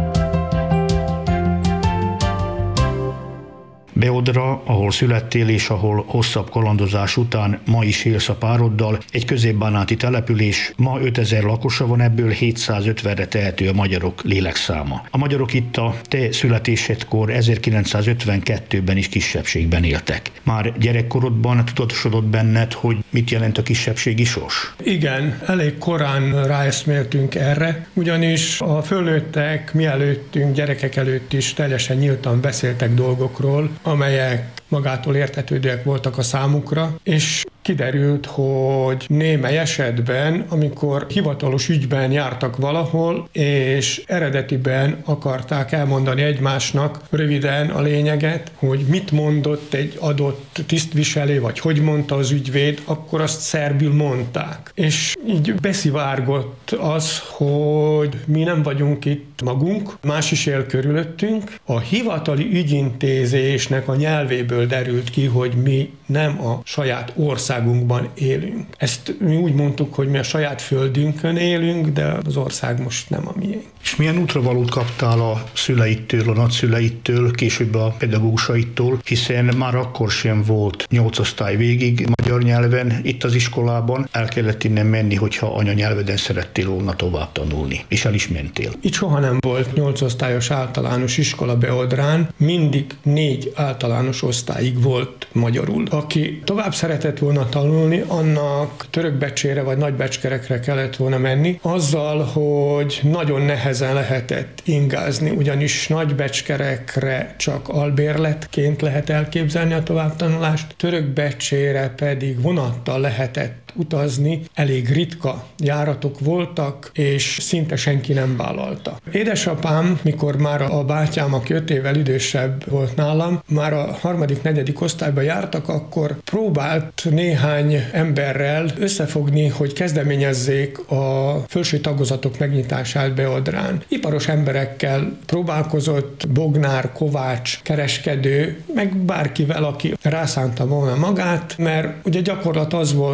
Beodra, ahol születtél és ahol hosszabb kalandozás után ma is élsz a pároddal, egy középbánáti település, ma ötezer lakosa van, ebből hétszázötvenre tehető a magyarok lélekszáma. A magyarok itt a te születésedkor ezerkilencszázötvenkettőben is kisebbségben éltek. Már gyerekkorodban tudatosodott benned, hogy mit jelent a kisebbségi sors? Igen, elég korán ráeszméltünk erre, ugyanis a fölnőttek mielőttünk, gyerekek előtt is teljesen nyíltan beszéltek dolgokról, amelyek magától értetődőek voltak a számukra, és kiderült, hogy némely esetben, amikor hivatalos ügyben jártak valahol, és eredetiben akarták elmondani egymásnak röviden a lényeget, hogy mit mondott egy adott tisztviselő, vagy hogy mondta az ügyvéd, akkor azt szerbül mondták. És így beszivárgott az, hogy mi nem vagyunk itt magunk, más is él körülöttünk. A hivatali ügyintézésnek a nyelvéből derült ki, hogy mi nem a saját országunkban élünk. Ezt mi úgy mondtuk, hogy mi a saját földünkön élünk, de az ország most nem a miénk. És milyen útravalót kaptál a szüleitől, a nagyszüleitől, később a pedagógusaitól, hiszen már akkor sem volt nyolc osztály végig magyar nyelven, itt az iskolában el kellett innen menni, hogyha anyanyelveden szerettél volna tovább tanulni, és el is mentél. Itt soha nem volt nyolc osztályos általános iskola Beodrán, mindig négy általános osztályig volt magyarul. Aki tovább szeretett volna tanulni, annak Törökbecsére vagy Nagybecskerekre kellett volna menni, azzal, hogy nagyon nehezen lehetett ingázni, ugyanis Nagybecskerekre csak albérletként lehet elképzelni a továbbtanulást, Törökbecsére pedig vonattal lehetett utazni, elég ritka járatok voltak, és szinte senki nem vállalta. Édesapám, mikor már a bátyám, aki öt évvel idősebb volt nálam, már a harmadik, negyedik osztályba jártak, akkor próbált néhány emberrel összefogni, hogy kezdeményezzék a felső tagozatok megnyitását Beodrán. Iparos emberekkel próbálkozott, Bognár, Kovács, kereskedő, meg bárkivel, aki rászánta volna magát, mert ugye gyakorlat az volt, hogy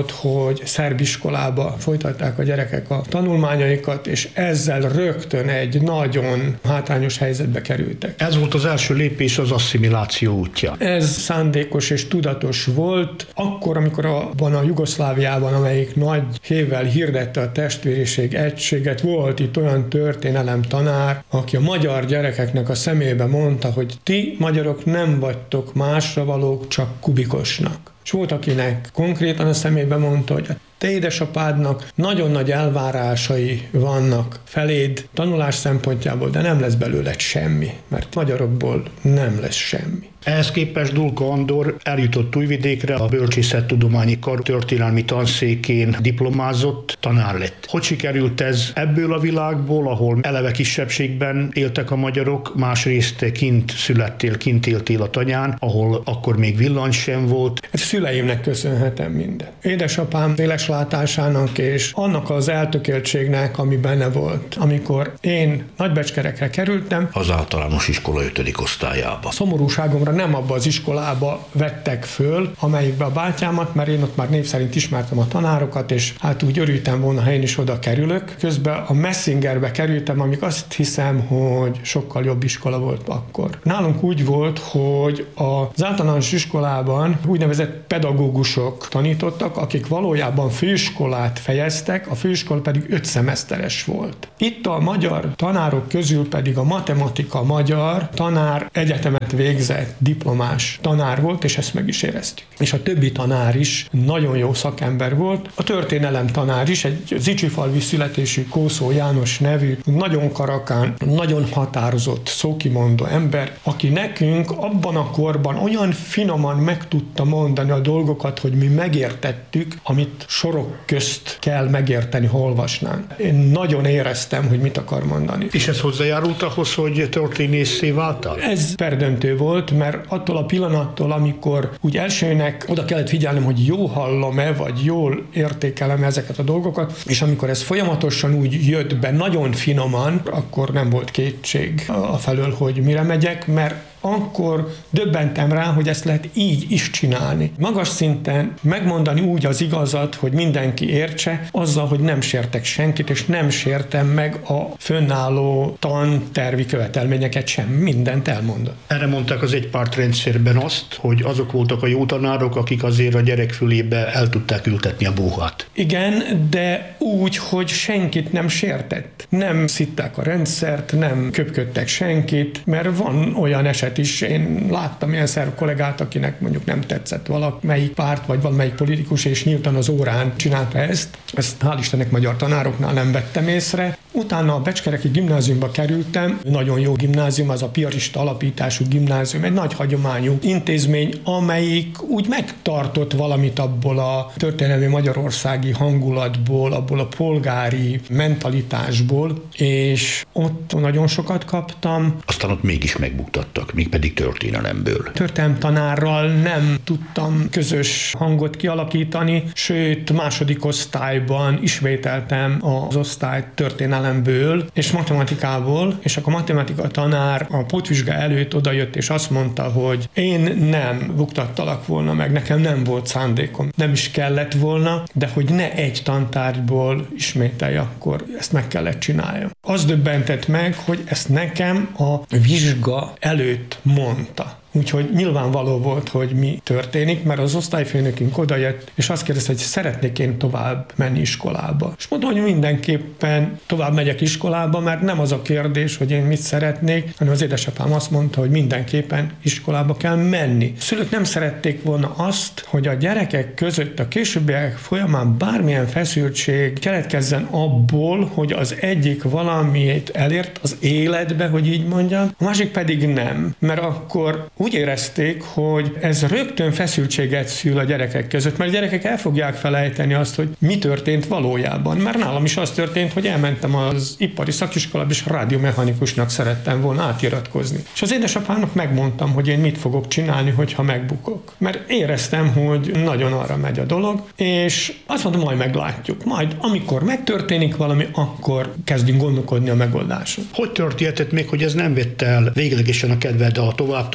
hogy szerb iskolába folytatták a gyerekek a tanulmányaikat, és ezzel rögtön egy nagyon hátrányos helyzetbe kerültek. Ez volt az első lépés az asszimiláció útja. Ez szándékos és tudatos volt. Akkor, amikor abban a Jugoszláviában, amelyik nagy hévvel hirdette a testvériség egységet, volt itt olyan történelem tanár, aki a magyar gyerekeknek a szemébe mondta, hogy ti magyarok nem vagytok másra valók, csak kubikosnak. És volt, akinek konkrétan a szemébe mondta, hogy a te édesapádnak nagyon nagy elvárásai vannak feléd tanulás szempontjából, de nem lesz belőle semmi, mert magyarokból nem lesz semmi. Ehhez képest Dulka Andor eljutott Újvidékre, a Bölcsészettudományi Kar történelmi tanszékén diplomázott, tanár lett. Hogy sikerült ez ebből a világból, ahol eleve kisebbségben éltek a magyarok, másrészt kint születtél, kint éltél a tanyán, ahol akkor még villany sem volt? Ez szüleimnek köszönhetem minden. Édesapám éleslátásának és annak az eltökéltségnek, ami benne volt. Amikor én Nagybecskerekre kerültem, az általános iskola ötödik osztályába. Szomorúságomra nem abba az iskolába vettek föl, amelyikbe a bátyámat, mert én ott már név szerint ismertem a tanárokat, és hát úgy örültem volna, ha én is oda kerülök. Közben a Messingerbe kerültem, amik azt hiszem, hogy sokkal jobb iskola volt akkor. Nálunk úgy volt, hogy az általános iskolában úgynevezett pedagógusok tanítottak, akik valójában főiskolát fejeztek, a főiskola pedig öt szemeszteres volt. Itt a magyar tanárok közül pedig a matematika magyar tanár egyetemet végzett, diplomás tanár volt, és ezt meg is éreztük. És a többi tanár is nagyon jó szakember volt. A történelem tanár is, egy zicsifalvi születésű Kószó János nevű, nagyon karakán, nagyon határozott, szókimondó ember, aki nekünk abban a korban olyan finoman meg tudta mondani a dolgokat, hogy mi megértettük, amit sorok közt kell megérteni, ha olvasnánk. Én nagyon éreztem, hogy mit akar mondani. És ez hozzájárult ahhoz, hogy történészé váltál? Ez perdöntő volt, mert attól a pillanattól, amikor úgy elsőnek oda kellett figyelnem, hogy jó hallom-e, vagy jól értékelem ezeket a dolgokat, és amikor ez folyamatosan úgy jött be nagyon finoman, akkor nem volt kétség afelől, hogy mire megyek, mert akkor döbbentem rá, hogy ezt lehet így is csinálni. Magas szinten megmondani úgy az igazat, hogy mindenki értse, azzal, hogy nem sértek senkit, és nem sértem meg a fönnálló tantervi követelményeket sem. Mindent elmondott. Erre mondták az egypártrendszerben azt, hogy azok voltak a jó tanárok, akik azért a gyerek fülébe el tudták ültetni a búhát. Igen, de úgy, hogy senkit nem sértett. Nem szitták a rendszert, nem köpködtek senkit, mert van olyan eset is. Én láttam ilyen szerb kollégát, akinek mondjuk nem tetszett valamelyik párt, vagy valamelyik politikus, és nyíltan az órán csinálta ezt. Ezt hál' Istennek magyar tanároknál nem vettem észre. Utána a Becskereki gimnáziumba kerültem, nagyon jó gimnázium, az a piarista alapítású gimnázium, egy nagy hagyományú intézmény, amelyik úgy megtartott valamit abból a történelmi magyarországi hangulatból, abból a polgári mentalitásból, és ott nagyon sokat kaptam. Aztán ott mégis megbuktattak, mégpedig történelemből. Történelem tanárral nem tudtam közös hangot kialakítani, sőt második osztályban ismételtem az osztályt történelemből és matematikából, és akkor a matematika tanár a pótvizsga előtt odajött, és azt mondta, hogy én nem buktattalak volna meg, nekem nem volt szándékom, nem is kellett volna, de hogy ne egy tantárgyból ismételj, akkor ezt meg kellett csináljam. Az döbbentett meg, hogy ezt nekem a vizsga előtt mondta. Úgyhogy nyilvánvaló volt, hogy mi történik, mert az osztályfőnökünk odajött, és azt kérdezte, hogy szeretnék én tovább menni iskolába. És mondtam, hogy mindenképpen tovább megyek iskolába, mert nem az a kérdés, hogy én mit szeretnék, hanem az édesapám azt mondta, hogy mindenképpen iskolába kell menni. A szülők nem szerették volna azt, hogy a gyerekek között a későbbiek folyamán bármilyen feszültség keletkezzen abból, hogy az egyik valamit elért az életbe, hogy így mondjam, a másik pedig nem, mert akkor úgy érezték, hogy ez rögtön feszültséget szül a gyerekek között, mert a gyerekek el fogják felejteni azt, hogy mi történt valójában. Mert nálam is az történt, hogy elmentem az ipari szakiskolába, és rádiomechanikusnak szerettem volna átiratkozni. És az édesapámnak megmondtam, hogy én mit fogok csinálni, hogyha megbukok. Mert éreztem, hogy nagyon arra megy a dolog, és azt mondtam, majd meglátjuk. Majd amikor megtörténik valami, akkor kezdünk gondolkodni a megoldáson. Hogy történhetett még, hogy ez nem vette el véglegesen a kedved a továbbtanulást,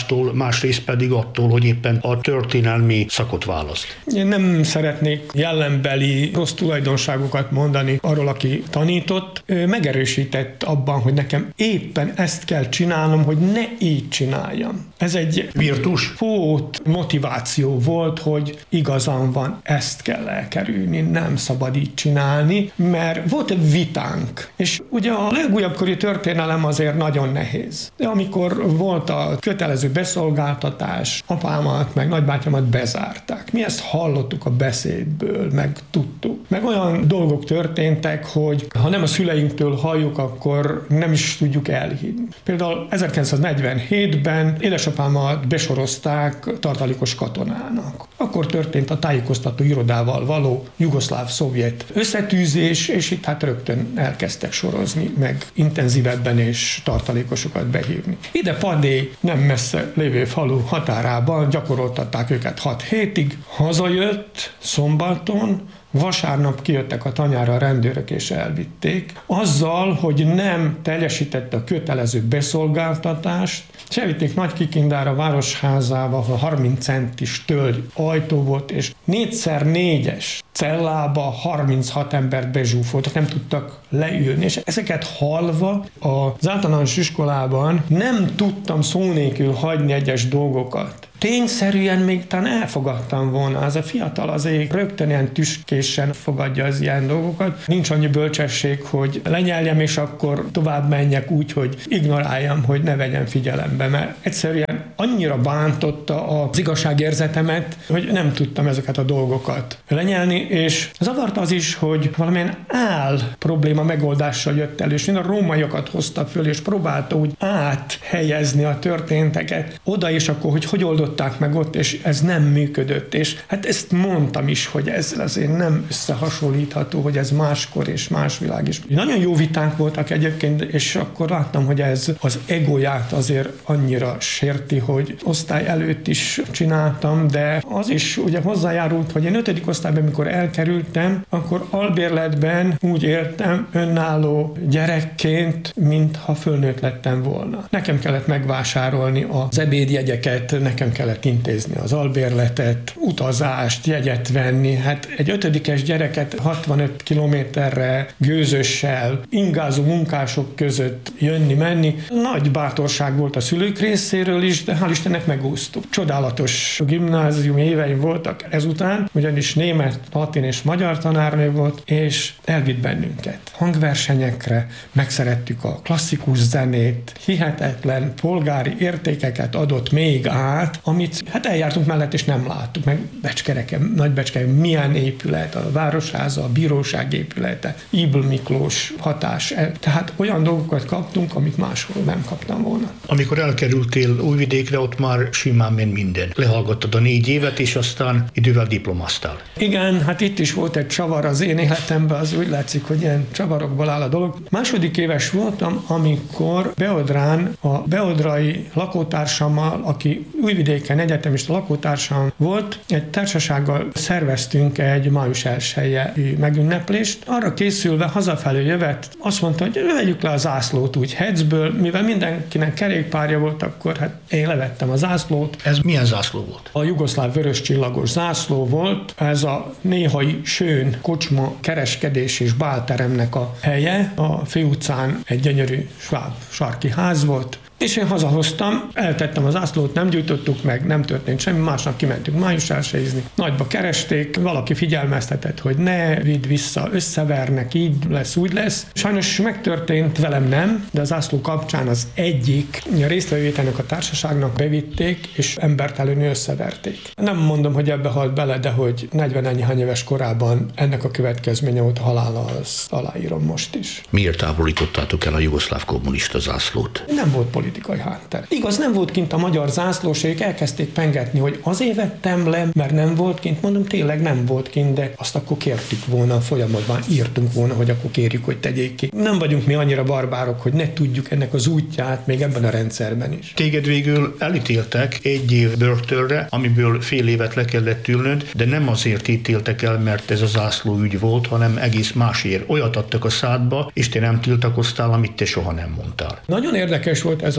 vallástól, másrészt pedig attól, hogy éppen a történelmi szakot választ. Én nem szeretnék jellembeli rossz tulajdonságokat mondani arról, aki tanított. Ő megerősített abban, hogy nekem éppen ezt kell csinálnom, hogy ne így csináljam. Ez egy virtus pót motiváció volt, hogy igazam van, ezt kell elkerülni, nem szabad így csinálni, mert volt egy vitánk, és ugye a legújabbkori történelem azért nagyon nehéz. De amikor volt a kötelező beszolgáltatás, apámat meg nagybátyámat bezárták. Mi ezt hallottuk a beszédből, meg tudtuk. Meg olyan dolgok történtek, hogy ha nem a szüleinktől halljuk, akkor nem is tudjuk elhinni. Például ezerkilencszáznegyvenhétben édesapámat besorozták tartalékos katonának. Akkor történt a tájékoztató irodával való jugoszláv-szovjet összetűzés, és itt hát rögtön elkezdtek sorozni, meg intenzívebben és tartalékosokat behívni. Ide Padé nem messze lévő falu határában gyakoroltatták őket hat hétig, hazajött szombaton, vasárnap kijöttek a tanyára a rendőrök és elvitték, azzal, hogy nem teljesítette a kötelező beszolgáltatást, és elvitték Nagykikindára városházába, ahol harminc centis tölgy ajtó volt, és négyszer négyes cellába harminchat embert bezsúfoltak, nem tudtak leülni, és ezeket hallva az általános iskolában nem tudtam szó nélkül hagyni egyes dolgokat. Tényszerűen még talán elfogadtam volna, az a fiatal azért rögtön ilyen tüskésen fogadja az ilyen dolgokat. Nincs annyi bölcsesség, hogy lenyeljem, és akkor tovább menjek úgy, hogy ignoráljam, hogy ne vegyem figyelembe, mert egyszerűen annyira bántotta az igazságérzetemet, hogy nem tudtam ezeket a dolgokat lenyelni, és zavarta az is, hogy valamilyen áll probléma megoldással jött el, és mind a rómaiakat hozta föl, és próbálta úgy áthelyezni a történteket oda, és akkor, hogy hogy oldották meg ott, és ez nem működött, és hát ezt mondtam is, hogy ez azért nem összehasonlítható, hogy ez máskor és más világ is. Nagyon jó vitánk voltak egyébként, és akkor láttam, hogy ez az egóját azért annyira sérti, hogy osztály előtt is csináltam, de az is ugye hozzájárult, hogy én ötödik osztályban, amikor elkerültem, akkor albérletben úgy éltem önálló gyerekként, mintha fölnőtt lettem volna. Nekem kellett megvásárolni az ebédjegyeket, nekem kellett intézni az albérletet, utazást, jegyet venni. Hát egy ötödikes gyereket hatvanöt kilométerre gőzössel, ingázó munkások között jönni-menni. Nagy bátorság volt a szülők részéről is, de hál' Istennek megúsztuk. Csodálatos gimnázium éveim voltak ezután, ugyanis német, latin és magyar tanárnő volt, és elvitt bennünket hangversenyekre, megszerettük a klasszikus zenét, hihetetlen polgári értékeket adott még át, amit hát eljártunk mellett, és nem láttuk, meg Becskereken, Nagybecskereken milyen épület, a Városháza, a Bíróság épülete, Ybl Miklós hatás. Tehát olyan dolgokat kaptunk, amit máshol nem kaptam volna. Amikor elkerültél Újvidékre, ott már simán ment minden. Lehallgattad a négy évet, és aztán idővel diplomáztál. Igen, hát itt is volt egy csavar az én életemben, az úgy látszik, hogy ilyen csavarokból áll a dolog. Második éves voltam, amikor Beodrán a beodrai lakótársammal, aki Újvidéken egyetemista lakótársam volt, egy társasággal szerveztünk egy május elsejei megünneplést. Arra készülve hazafelé jövet, azt mondta, hogy vegyük le a zászlót úgy Hecből, mivel mindenkinek kerékpárja volt, akkor hát én levettem a zászlót. Ez milyen zászló volt? A jugoszláv vörös csillagos zászló volt, ez a néhai sőn kocsma kereskedés és bálteremnek a helye. A főutcán egy gyönyörű sváb sarki ház volt, és én hazahoztam, eltettem az zászlót, nem gyújtottuk meg, nem történt semmi, másnap kimentünk május elsejézni. Nagyba keresték, valaki figyelmeztetett, hogy ne vidd vissza, összevernek, így lesz, úgy lesz. Sajnos megtörtént, velem nem, de a zászló kapcsán az egyik a résztvevőjének a társaságnak bevitték, és embert előni összeverték. Nem mondom, hogy ebbe halt bele, de hogy negyven-ennyihány éves korában ennek a következménye volt a halála, azt aláírom most is. Miért távolítottátok el a jugoszláv kommunista zászlót? Nem volt politikai háttér. Igaz, nem volt kint a magyar zászlós, ők elkezdték pengetni, hogy azért vettem le, mert nem volt kint, mondom, tényleg nem volt kint, de azt akkor kértük volna, folyamatban írtunk volna, hogy akkor kérjük, hogy tegyék ki. Nem vagyunk mi annyira barbárok, hogy ne tudjuk ennek az útját még ebben a rendszerben is. Téged végül elítéltek egy év börtönre, amiből fél évet le kellett ülnöd, de nem azért ítéltek el, mert ez a zászló ügy volt, hanem egész másért. Olyat adtak a szádba, és te nem tiltakoztál, amit te soha nem mondtál. Nagyon érdekes volt ez a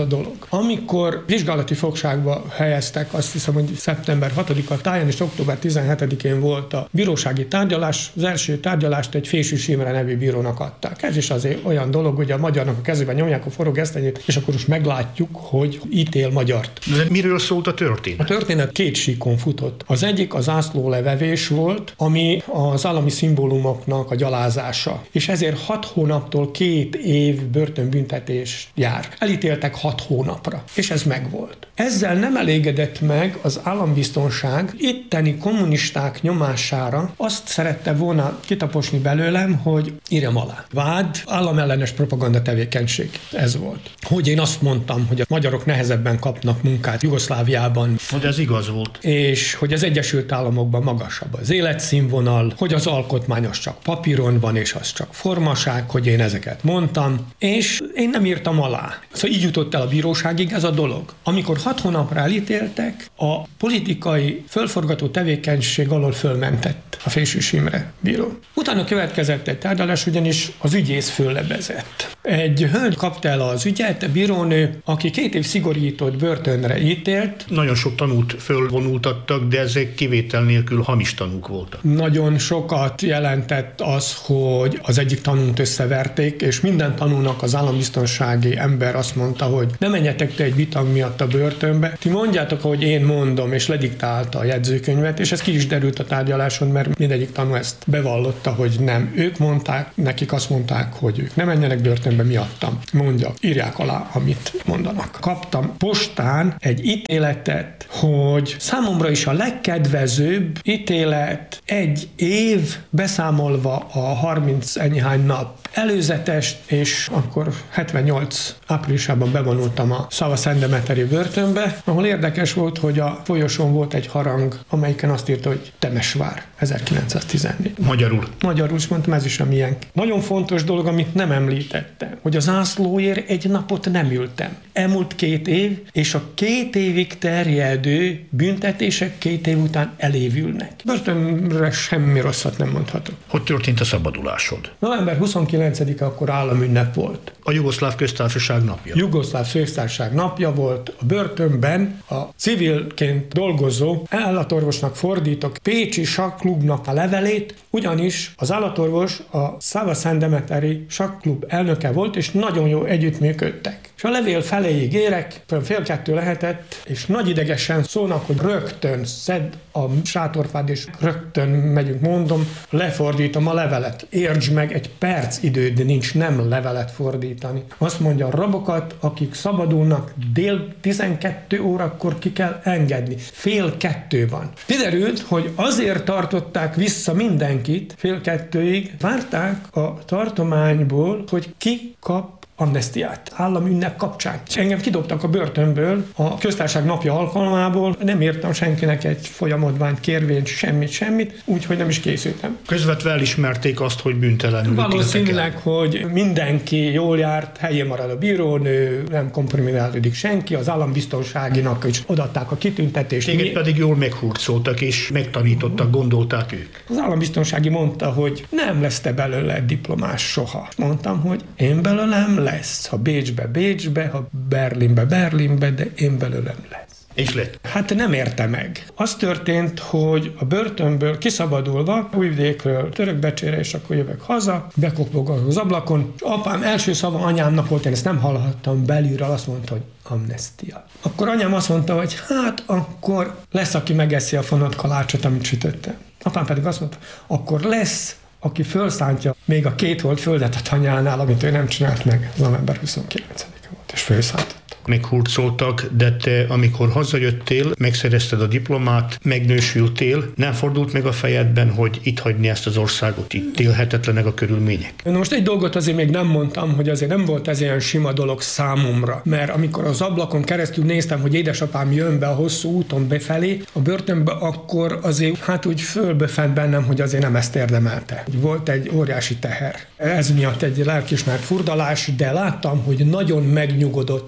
dolog. Amikor vizsgálati fogságba helyeztek, azt hiszem, hogy szeptember hatodika táján és október tizenhetedikén volt a bírósági tárgyalás, az első tárgyalást egy Fésűs Imre nevű bírónak adták. Ez is azért olyan dolog, hogy a magyarnak a kezében nyomják a forró gesztenyét, és akkor most meglátjuk, hogy ítél magyart. De miről szólt a történet? A történet két síkon futott. Az egyik az zászlólevevés volt, ami az állami szimbólumoknak a gyalázása. És ezért hat hónaptól két év börtönbüntetés jár. Elítéltek hat hónapra. És ez megvolt. Ezzel nem elégedett meg az állambiztonság, itteni kommunisták nyomására azt szerette volna kitaposni belőlem, hogy írjam alá. Vád, államellenes propaganda tevékenység. Ez volt. Hogy én azt mondtam, hogy a magyarok nehezebben kapnak munkát Jugoszláviában. Hogy ez igaz volt. És hogy az Egyesült Államokban magasabb az életszínvonal, hogy az alkotmány az csak papíron van, és az csak formaság, hogy én ezeket mondtam, és én nem írtam alá. Szóval így jutott el a bíróságig ez a dolog. Amikor hat hónapra elítéltek, a politikai fölforgató tevékenység alól fölmentett a Fésűs Imre bíró. Utána következett egy tárgyalás, ugyanis az ügyész föllebezett. Egy hölgy kapta el az ügyet, a bírónő, aki két év szigorított börtönre ítélt. Nagyon sok tanút fölvonultattak, de ezek kivétel nélkül hamis tanúk voltak. Nagyon sokat jelentett az, hogy az egyik tanút összeverték, és minden tanúnak az állambiztonsági ember azt mondta, hogy ne menjetek te egy vitang miatt a börtönbe. Ti mondjátok, ahogy én mondom, és lediktálta a jegyzőkönyvet, és ez ki is derült a tárgyaláson, mert mindegyik tanú ezt bevallotta, hogy nem ők mondták, nekik azt mondták, hogy ők nem menjenek börtönbe miattam. Mondja, írják alá, amit mondanak. Kaptam postán egy ítéletet, hogy számomra is a legkedvezőbb ítélet egy év beszámolva a harminc ennyihány nap előzetest, és akkor hetvennyolc áprilisában bevonultam a Szava-Szendemeteri börtönbe, ahol érdekes volt, hogy a folyosón volt egy harang, amelyiken azt írta, hogy Temesvár, ezerkilencszáztizennégy. Magyarul. Magyarul, és mondtam, ez is a miénk. Nagyon fontos dolog, amit nem említettem, hogy a zászlóért egy napot nem ültem. Elmúlt két év, és a két évig terjedő büntetések két év után elévülnek. Börtönre semmi rosszat nem mondhatok. Hogy történt a szabadulásod? november huszonkilencedike akkor államünnep volt. A Jugoszláv Köztársaság napja. Jugoszláv Köztársaság napja volt. A börtönben a civilként dolgozó állatorvosnak fordítok Pécsi sakklubnak a levelét, ugyanis az állatorvos a Szava-Szendemeteri sakklub elnöke volt, és nagyon jó együttműködtek. És a levél feléig érek, fél kettő lehetett, és nagy idegesen szólnak, hogy rögtön szedd a sátorfád, és rögtön megyünk, mondom, lefordítom a levelet. Értsd meg, egy perc időd nincs nem levelet fordítani. Azt mondja, a rabokat, akik szabadulnak, dél tizenkettő órakor ki kell engedni. Fél kettő van. Kiderült, hogy azért tartották vissza mindenkit fél kettőig, várták a tartományból, hogy ki kap amnesztiát államünnep kapcsán. És engem kidobtak a börtönből a köztársaság napja alkalmából, nem írtam senkinek egy folyamodványt, kérvényt, semmit, semmit, úgyhogy nem is készültem. Közvetve elismerték azt, hogy bűntelenül. Valószínűleg, hogy mindenki jól járt, helyén marad a bírónő, nem kompromitálódik senki, az állambiztonságinak is odaadták a kitüntetést. Téged pedig jól meghurcoltak és megtanítottak, gondolták ők. Az állambiztonsági mondta, hogy nem lesz te belőle diplomás soha. Mondtam, hogy én belőlem lesz. Ha Bécsbe, Bécsbe, ha Berlinbe, Berlinbe, de én belőlem lesz. És lett? Hát nem érte meg. Az történt, hogy a börtönből kiszabadulva Újvidékről Törökbecsére, és akkor jövök haza, bekopogok az ablakon, és apám első szava anyámnak volt, én ezt nem hallhattam belülről, azt mondta, hogy amnestia. Akkor anyám azt mondta, hogy hát akkor lesz, aki megeszi a fonott kalácsot, amit sütöttem. Apám pedig azt mondta, akkor lesz, aki felszántja még a két volt földet a tanyánál, amit ő nem csinált meg. november huszonkilencedike volt, és felszállt. Meghurcoltak, de te, amikor hazajöttél, megszerezted a diplomát, megnősültél, nem fordult meg a fejedben, hogy itt hagyni ezt az országot, itt élhetetlenek a körülmények? Na most egy dolgot azért még nem mondtam, hogy azért nem volt ez ilyen sima dolog számomra, mert amikor az ablakon keresztül néztem, hogy édesapám jön be a hosszú úton befelé a börtönbe, akkor azért hát úgy fölbefent bennem, hogy azért nem ezt érdemelte. Volt egy óriási teher. Ez miatt egy lelkiismert furdalás, de láttam, hogy nagyon megnyugodott, amikor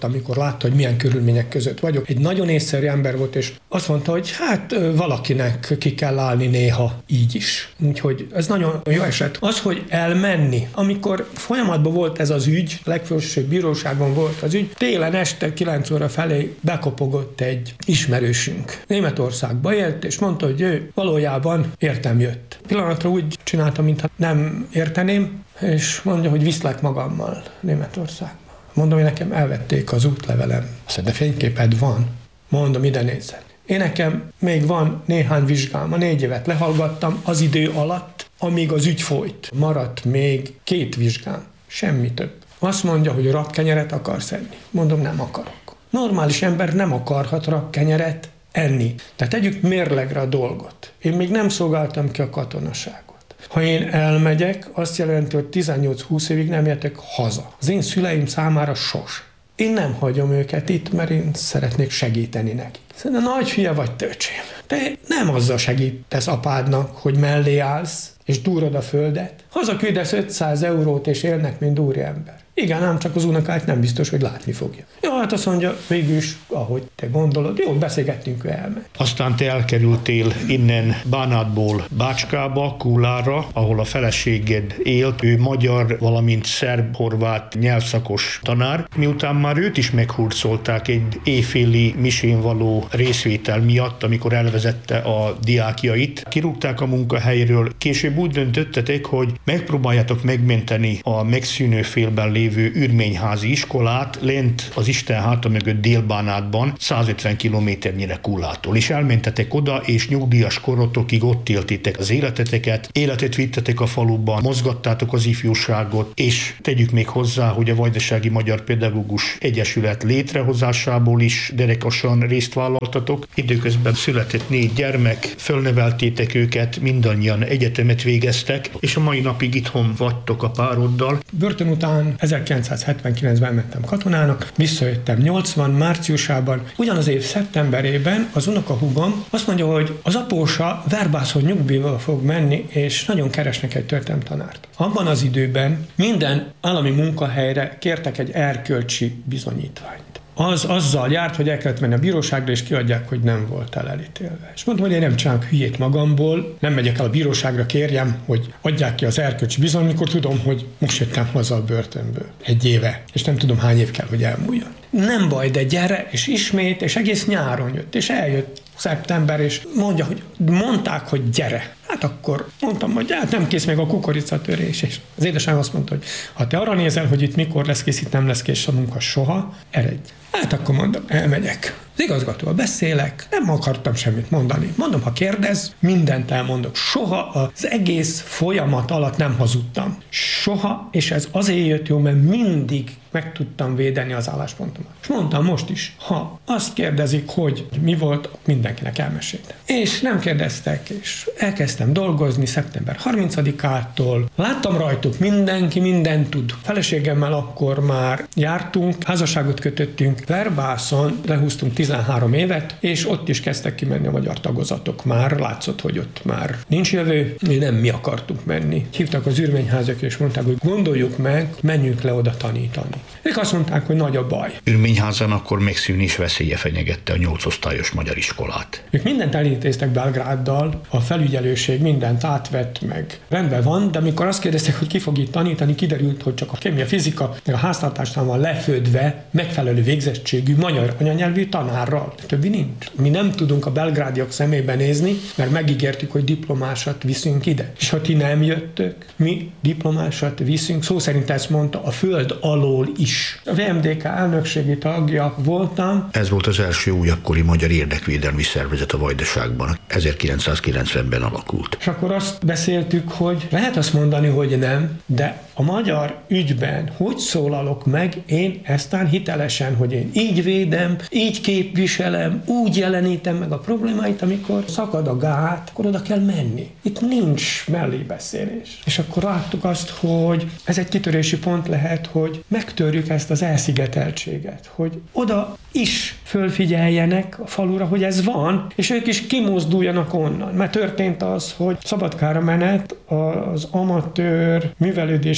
látta, hogy milyen körülmények között vagyok. Egy nagyon észszerű ember volt, és azt mondta, hogy hát valakinek ki kell állni néha így is. Úgyhogy ez nagyon jó eset. Az, hogy elmenni, amikor folyamatban volt ez az ügy, a legfelsőbb bíróságon volt az ügy, télen este kilenc óra felé bekopogott egy ismerősünk. Németországba élt, és mondta, hogy ő valójában értem jött. Pillanatra úgy csinálta, mintha nem érteném, és mondja, hogy viszlek magammal Németországba. Mondom, hogy nekem elvették az útlevelem. Azt mondja, de fényképed van. Mondom, ide nézzen. Én nekem még van néhány vizsgám, a négy évet lehallgattam az idő alatt, amíg az ügy folyt. Maradt még két vizsgám, semmi több. Azt mondja, hogy rakkenyeret akarsz enni. Mondom, nem akarok. Normális ember nem akarhat rakkenyeret enni. Tehát tegyük mérlegre a dolgot. Én még nem szolgáltam ki a katonaságot. Ha én elmegyek, azt jelenti, hogy tizennyolc-húsz évig nem jöttek haza. Az én szüleim számára sos. Én nem hagyom őket itt, mert én szeretnék segíteni nekik. Szerintem nagy hülye vagy, töcsém. Te nem azzal segítesz apádnak, hogy mellé állsz, és durrod a földet. Hazaküldesz ötszáz eurót, és élnek, mint úriember. Igen, ám csak az unokát nem biztos, hogy látni fogja. Jó, hát azt mondja, végül is, ahogy te gondolod, jó, beszélgettünk, ő elmegy. Aztán te elkerültél innen Bánátból Bácskába, Kúlára, ahol a feleséged élt, ő magyar, valamint szerb-horvát nyelvszakos tanár. Miután már őt is meghurcolták egy éjféli misén való részvétel miatt, amikor elvezette a diákjait, kirúgták a munkahelyről. Később úgy döntöttetek, hogy megpróbáljátok megmenteni a megszűnő félben lévő ürményházi iskolát lent az Isten háta mögött Dél-Bánátban, százötven kilométernyire Kúlától. És elmentetek oda, és nyugdíjas korotokig ott éltétek az életeteket, életet vittetek a faluban, mozgattátok az ifjúságot, és tegyük még hozzá, hogy a Vajdasági Magyar Pedagógus Egyesület létrehozásából is derekasan részt vállaltatok. Időközben született négy gyermek, fölneveltétek őket, mindannyian egyetemet végeztek, és a mai napig itthon vagytok a pároddal. Börtön után ezerkilencszázhetvenkilencben mentem katonának, visszajöttem nyolcvan márciusában, ugyanaz év szeptemberében az unokahúgom azt mondja, hogy az apósa verbászhoz nyugdíjba fog menni, és nagyon keresnek egy történelemtanárt. Abban az időben minden állami munkahelyre kértek egy erkölcsi bizonyítványt. Az azzal járt, hogy el kellett menni a bíróságra, és kiadják, hogy nem voltál elítélve. És mondtam, hogy én nem csinálok hülyét magamból, nem megyek el a bíróságra, kérjem, hogy adják ki az erkölcsi bizony, mikor tudom, hogy most jöttem haza a börtönből. Egy éve, és nem tudom, hány év kell, hogy elmúljon. Nem baj, de gyere, és ismét, és egész nyáron jött, és eljött szeptember, és mondja, hogy mondták, hogy gyere. Hát akkor mondtam, hogy hát nem kész még a kukoricatörés. És az édesanyám azt mondta, hogy ha te arra nézel, hogy itt mikor lesz kész, itt nem lesz kész a munka soha, eredj. Hát akkor mondom, elmegyek. Az igazgatóval beszélek, nem akartam semmit mondani. Mondom, ha kérdez, mindent elmondok. Soha az egész folyamat alatt nem hazudtam. Soha, és ez azért jött jó, mert mindig meg tudtam védeni az álláspontomat. És mondtam most is, ha azt kérdezik, hogy mi volt, mindenkinek elmeséltem. És nem kérdeztek, és elkezdtem dolgozni szeptember harmincadikától. Láttam rajtuk, mindenki mindent tud. Feleségemmel akkor már jártunk, házasságot kötöttünk, Verbászon lehúztunk tizenhárom évet, és ott is kezdtek kimenni a magyar tagozatok már. Látszott, hogy ott már nincs jövő. Mi nem mi akartunk menni. Hívtak az ürményházak, és mondták, hogy gondoljuk meg, menjünk le oda tanítani. Ők azt mondták, hogy nagy a baj. Ürményházan akkor megszűnés veszélye fenyegette a nyolcosztályos magyar iskolát. Ők mindent elintéztek Belgráddal, a felügyelőség mindent átvett, meg rendben van, de amikor azt kérdeztek, hogy ki fog itt tanítani, kiderült, hogy csak a kémia, fizika, meg a háztartásnál van lefödve megfelelő végzettségű magyar anyanyelvű tanárral. Többi nincs. Mi nem tudunk a belgrádiak szemébe nézni, mert megígértük, hogy diplomásat viszünk ide. És ha ti nem jöttök, mi diplomásat viszünk, szó szerint ezt mondta, a föld alól is. A vé em dé ká elnökségi tagja voltam. Ez volt az első újakkori magyar érdekvédelmi szervezet a Vajdaságban. ezerkilencszázkilencvenben alakult. És akkor azt beszéltük, hogy lehet azt mondani, hogy nem, de a magyar ügyben hogy szólalok meg én eztán hitelesen, hogy én így védem, így képviselem, úgy jelenítem meg a problémáit, amikor szakad a gát, akkor oda kell menni. Itt nincs mellébeszélés. És akkor láttuk azt, hogy ez egy kitörési pont lehet, hogy megtörjük ezt az elszigeteltséget, hogy oda is fölfigyeljenek a falura, hogy ez van, és ők is kimozduljanak onnan. Mert történt az, hogy Szabadkára menet az amatőr művelődési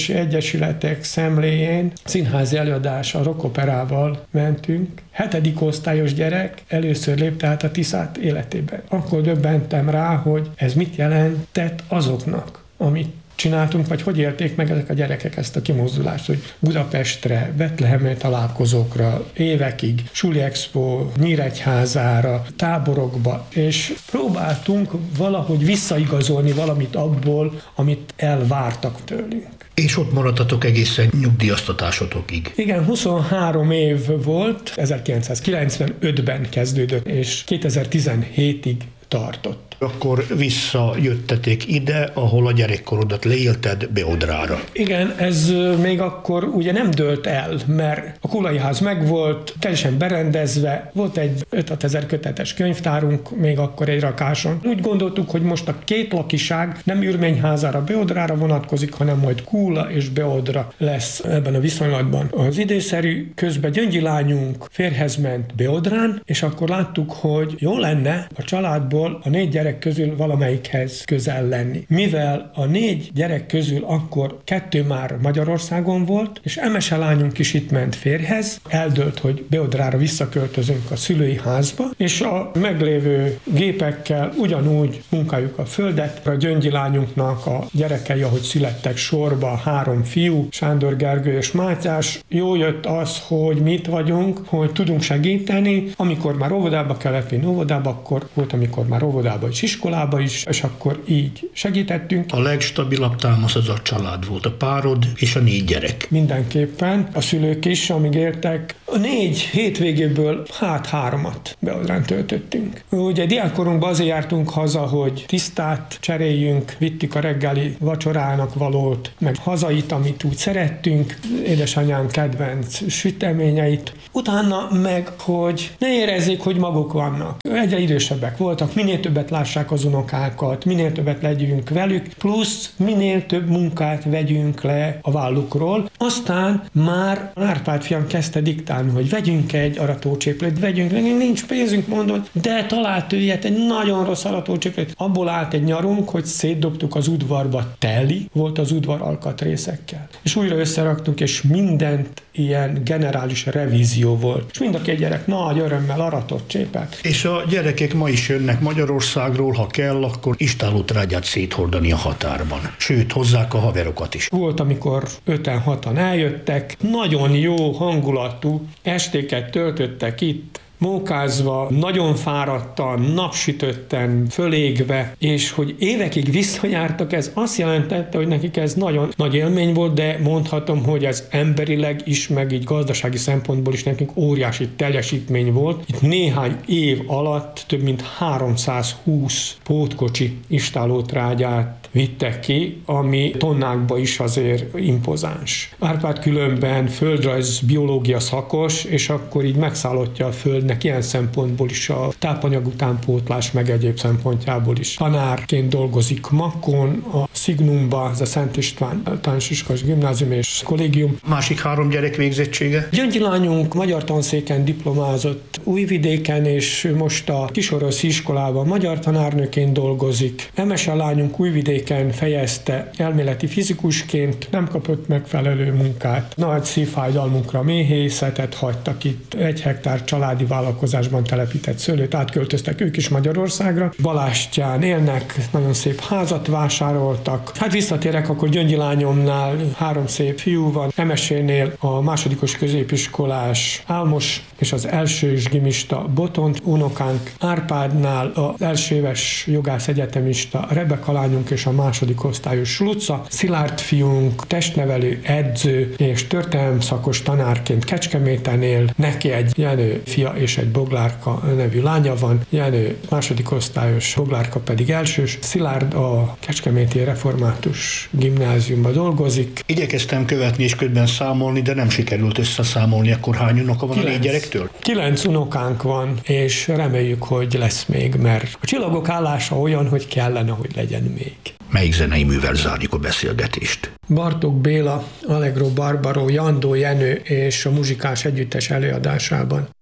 Művelődési Egyesületek szemléjén színházi előadás a rockoperával mentünk. Hetedik osztályos gyerek először lépte át a Tiszát életében. Akkor döbbentem rá, hogy ez mit jelentett azoknak, amit csináltunk, vagy hogy élték meg ezek a gyerekek ezt a kimozdulást, hogy Budapestre, Betlehemre találkozókra, évekig, Suli Expo, Nyíregyházára, táborokba, és próbáltunk valahogy visszaigazolni valamit abból, amit elvártak tőlünk. És ott maradtatok egészen nyugdíjaztatásotokig. Igen, huszonhárom év volt, ezerkilencszázkilencvenötben kezdődött, és kétezer-tizenhétig tartott. Akkor visszajöttetek ide, ahol a gyerekkorodat leélted, Beodrára. Igen, ez még akkor ugye nem dőlt el, mert a Kulai ház megvolt, teljesen berendezve, volt egy öt-hat ezer kötetes könyvtárunk, még akkor egy rakáson. Úgy gondoltuk, hogy most a két lakiság nem Ürményházára, Beodrára vonatkozik, hanem majd Kula és Beodra lesz ebben a viszonylatban. Az időszerű közben Gyöngyi lányunk férjhez ment Beodrán, és akkor láttuk, hogy jó lenne a családból a négy gyerek közül valamelyikhez közel lenni. Mivel a négy gyerek közül akkor kettő már Magyarországon volt, és Emese lányunk is itt ment férjhez, eldőlt, hogy Beodrára visszaköltözünk a szülői házba, és a meglévő gépekkel ugyanúgy munkáljuk a földet. A Gyöngyi lányunknak a gyerekei, ahogy születtek sorba, három fiú, Sándor, Gergő és Mátyás. Jó jött az, hogy mi itt vagyunk, hogy tudunk segíteni. Amikor már óvodába kellett vinni óvodába, akkor volt, amikor már óvodába is, iskolába is, és akkor így segítettünk. A legstabilabb támasz az a család volt, a párod és a négy gyerek. Mindenképpen. A szülők is, amíg éltek, a négy hétvégéből hát háromat Beodrán töltöttünk. Ugye diákkorunkban azért jártunk haza, hogy tisztát cseréljünk, vittük a reggeli vacsorának valót, meg hazait, amit úgy szerettünk, édesanyám kedvenc süteményeit. Utána meg, hogy ne érezzék, hogy maguk vannak. Egyre idősebbek voltak, minél többet lássák az unokákat, minél többet legyünk velük, plusz minél több munkát vegyünk le a vállukról. Aztán már Árpád fiam kezdte diktálni, hogy vegyünk egy aratócséplőt, vegyünk, nincs pénzünk, mondott, de talált ő ilyet, egy nagyon rossz aratócséplőt. Abból állt egy nyarunk, hogy szétdobtuk az udvarba, teli volt az udvar alkatrészekkel. És újra összeraktuk, és mindent ilyen generális revízió volt. És mind a két gyerek nagy örömmel aratott csépelt. És a gyerekek ma is jönnek Magyarországról, ha kell, akkor istállótrágyát széthordani a határban. Sőt, hozzák a haverokat is. Volt, amikor öten-hatan eljöttek, nagyon jó hangulatú estéket töltöttek itt, mókázva, nagyon fáradtan, napsütötten, fölégve, és hogy évekig visszajártak, ez azt jelentette, hogy nekik ez nagyon nagy élmény volt, de mondhatom, hogy ez emberileg is, meg így gazdasági szempontból is nekünk óriási teljesítmény volt. Itt néhány év alatt több mint háromszázhúsz pótkocsi istállótrágyát vittek ki, ami tonnákba is azért impozáns. Árpád különben földrajz biológia szakos, és akkor így megszállottja a földnek ilyen szempontból is, a tápanyag utánpótlás meg egyéb szempontjából is. Tanárként dolgozik Makon, a Szignumba, ez a Szent István Általános Iskolás Gimnázium és Kollégium. Másik három gyerek végzettsége? Gyöngyi lányunk magyar tanszéken diplomázott Újvidéken, és most a Kisoroszi iskolában magyar tanárnőként dolgozik. Emese lányunk Újvidéken fejezte elméleti fizikusként, nem kapott megfelelő munkát. Nagy szívfájdalmunkra méhészetet hagytak itt, egy hektár családi vállalkozásban telepített szőlőt, átköltöztek ők is Magyarországra. Balástyán élnek, nagyon szép házat vásároltak. Hát visszatérek, akkor Gyöngyi lányomnál három szép fiú van, Emesénél a másodikos középiskolás Álmos és az elsős gimista Botont unokánk, Árpádnál az első éves jogász egyetemista Rebeka lányunk és a második osztályos Luca, Szilárd fiunk, testnevelő, edző és történelemszakos tanárként Kecskeméten él, neki egy Jenő fia és egy Boglárka nevű lánya van, Jenő második osztályos, Boglárka pedig elsős. Szilárd a Kecskeméti Református Gimnáziumban dolgozik. Igyekeztem követni és közben számolni, de nem sikerült összeszámolni, akkor hány unoka van Kilenc. a négy gyerektől? Kilenc unokánk van, és reméljük, hogy lesz még, mert a csillagok állása olyan, hogy kellene, hogy legyen még. Melyik zenei művel zárjuk a beszélgetést? Bartók Béla, Allegro Barbaro, Jandó Jenő és a muzsikás együttes előadásában.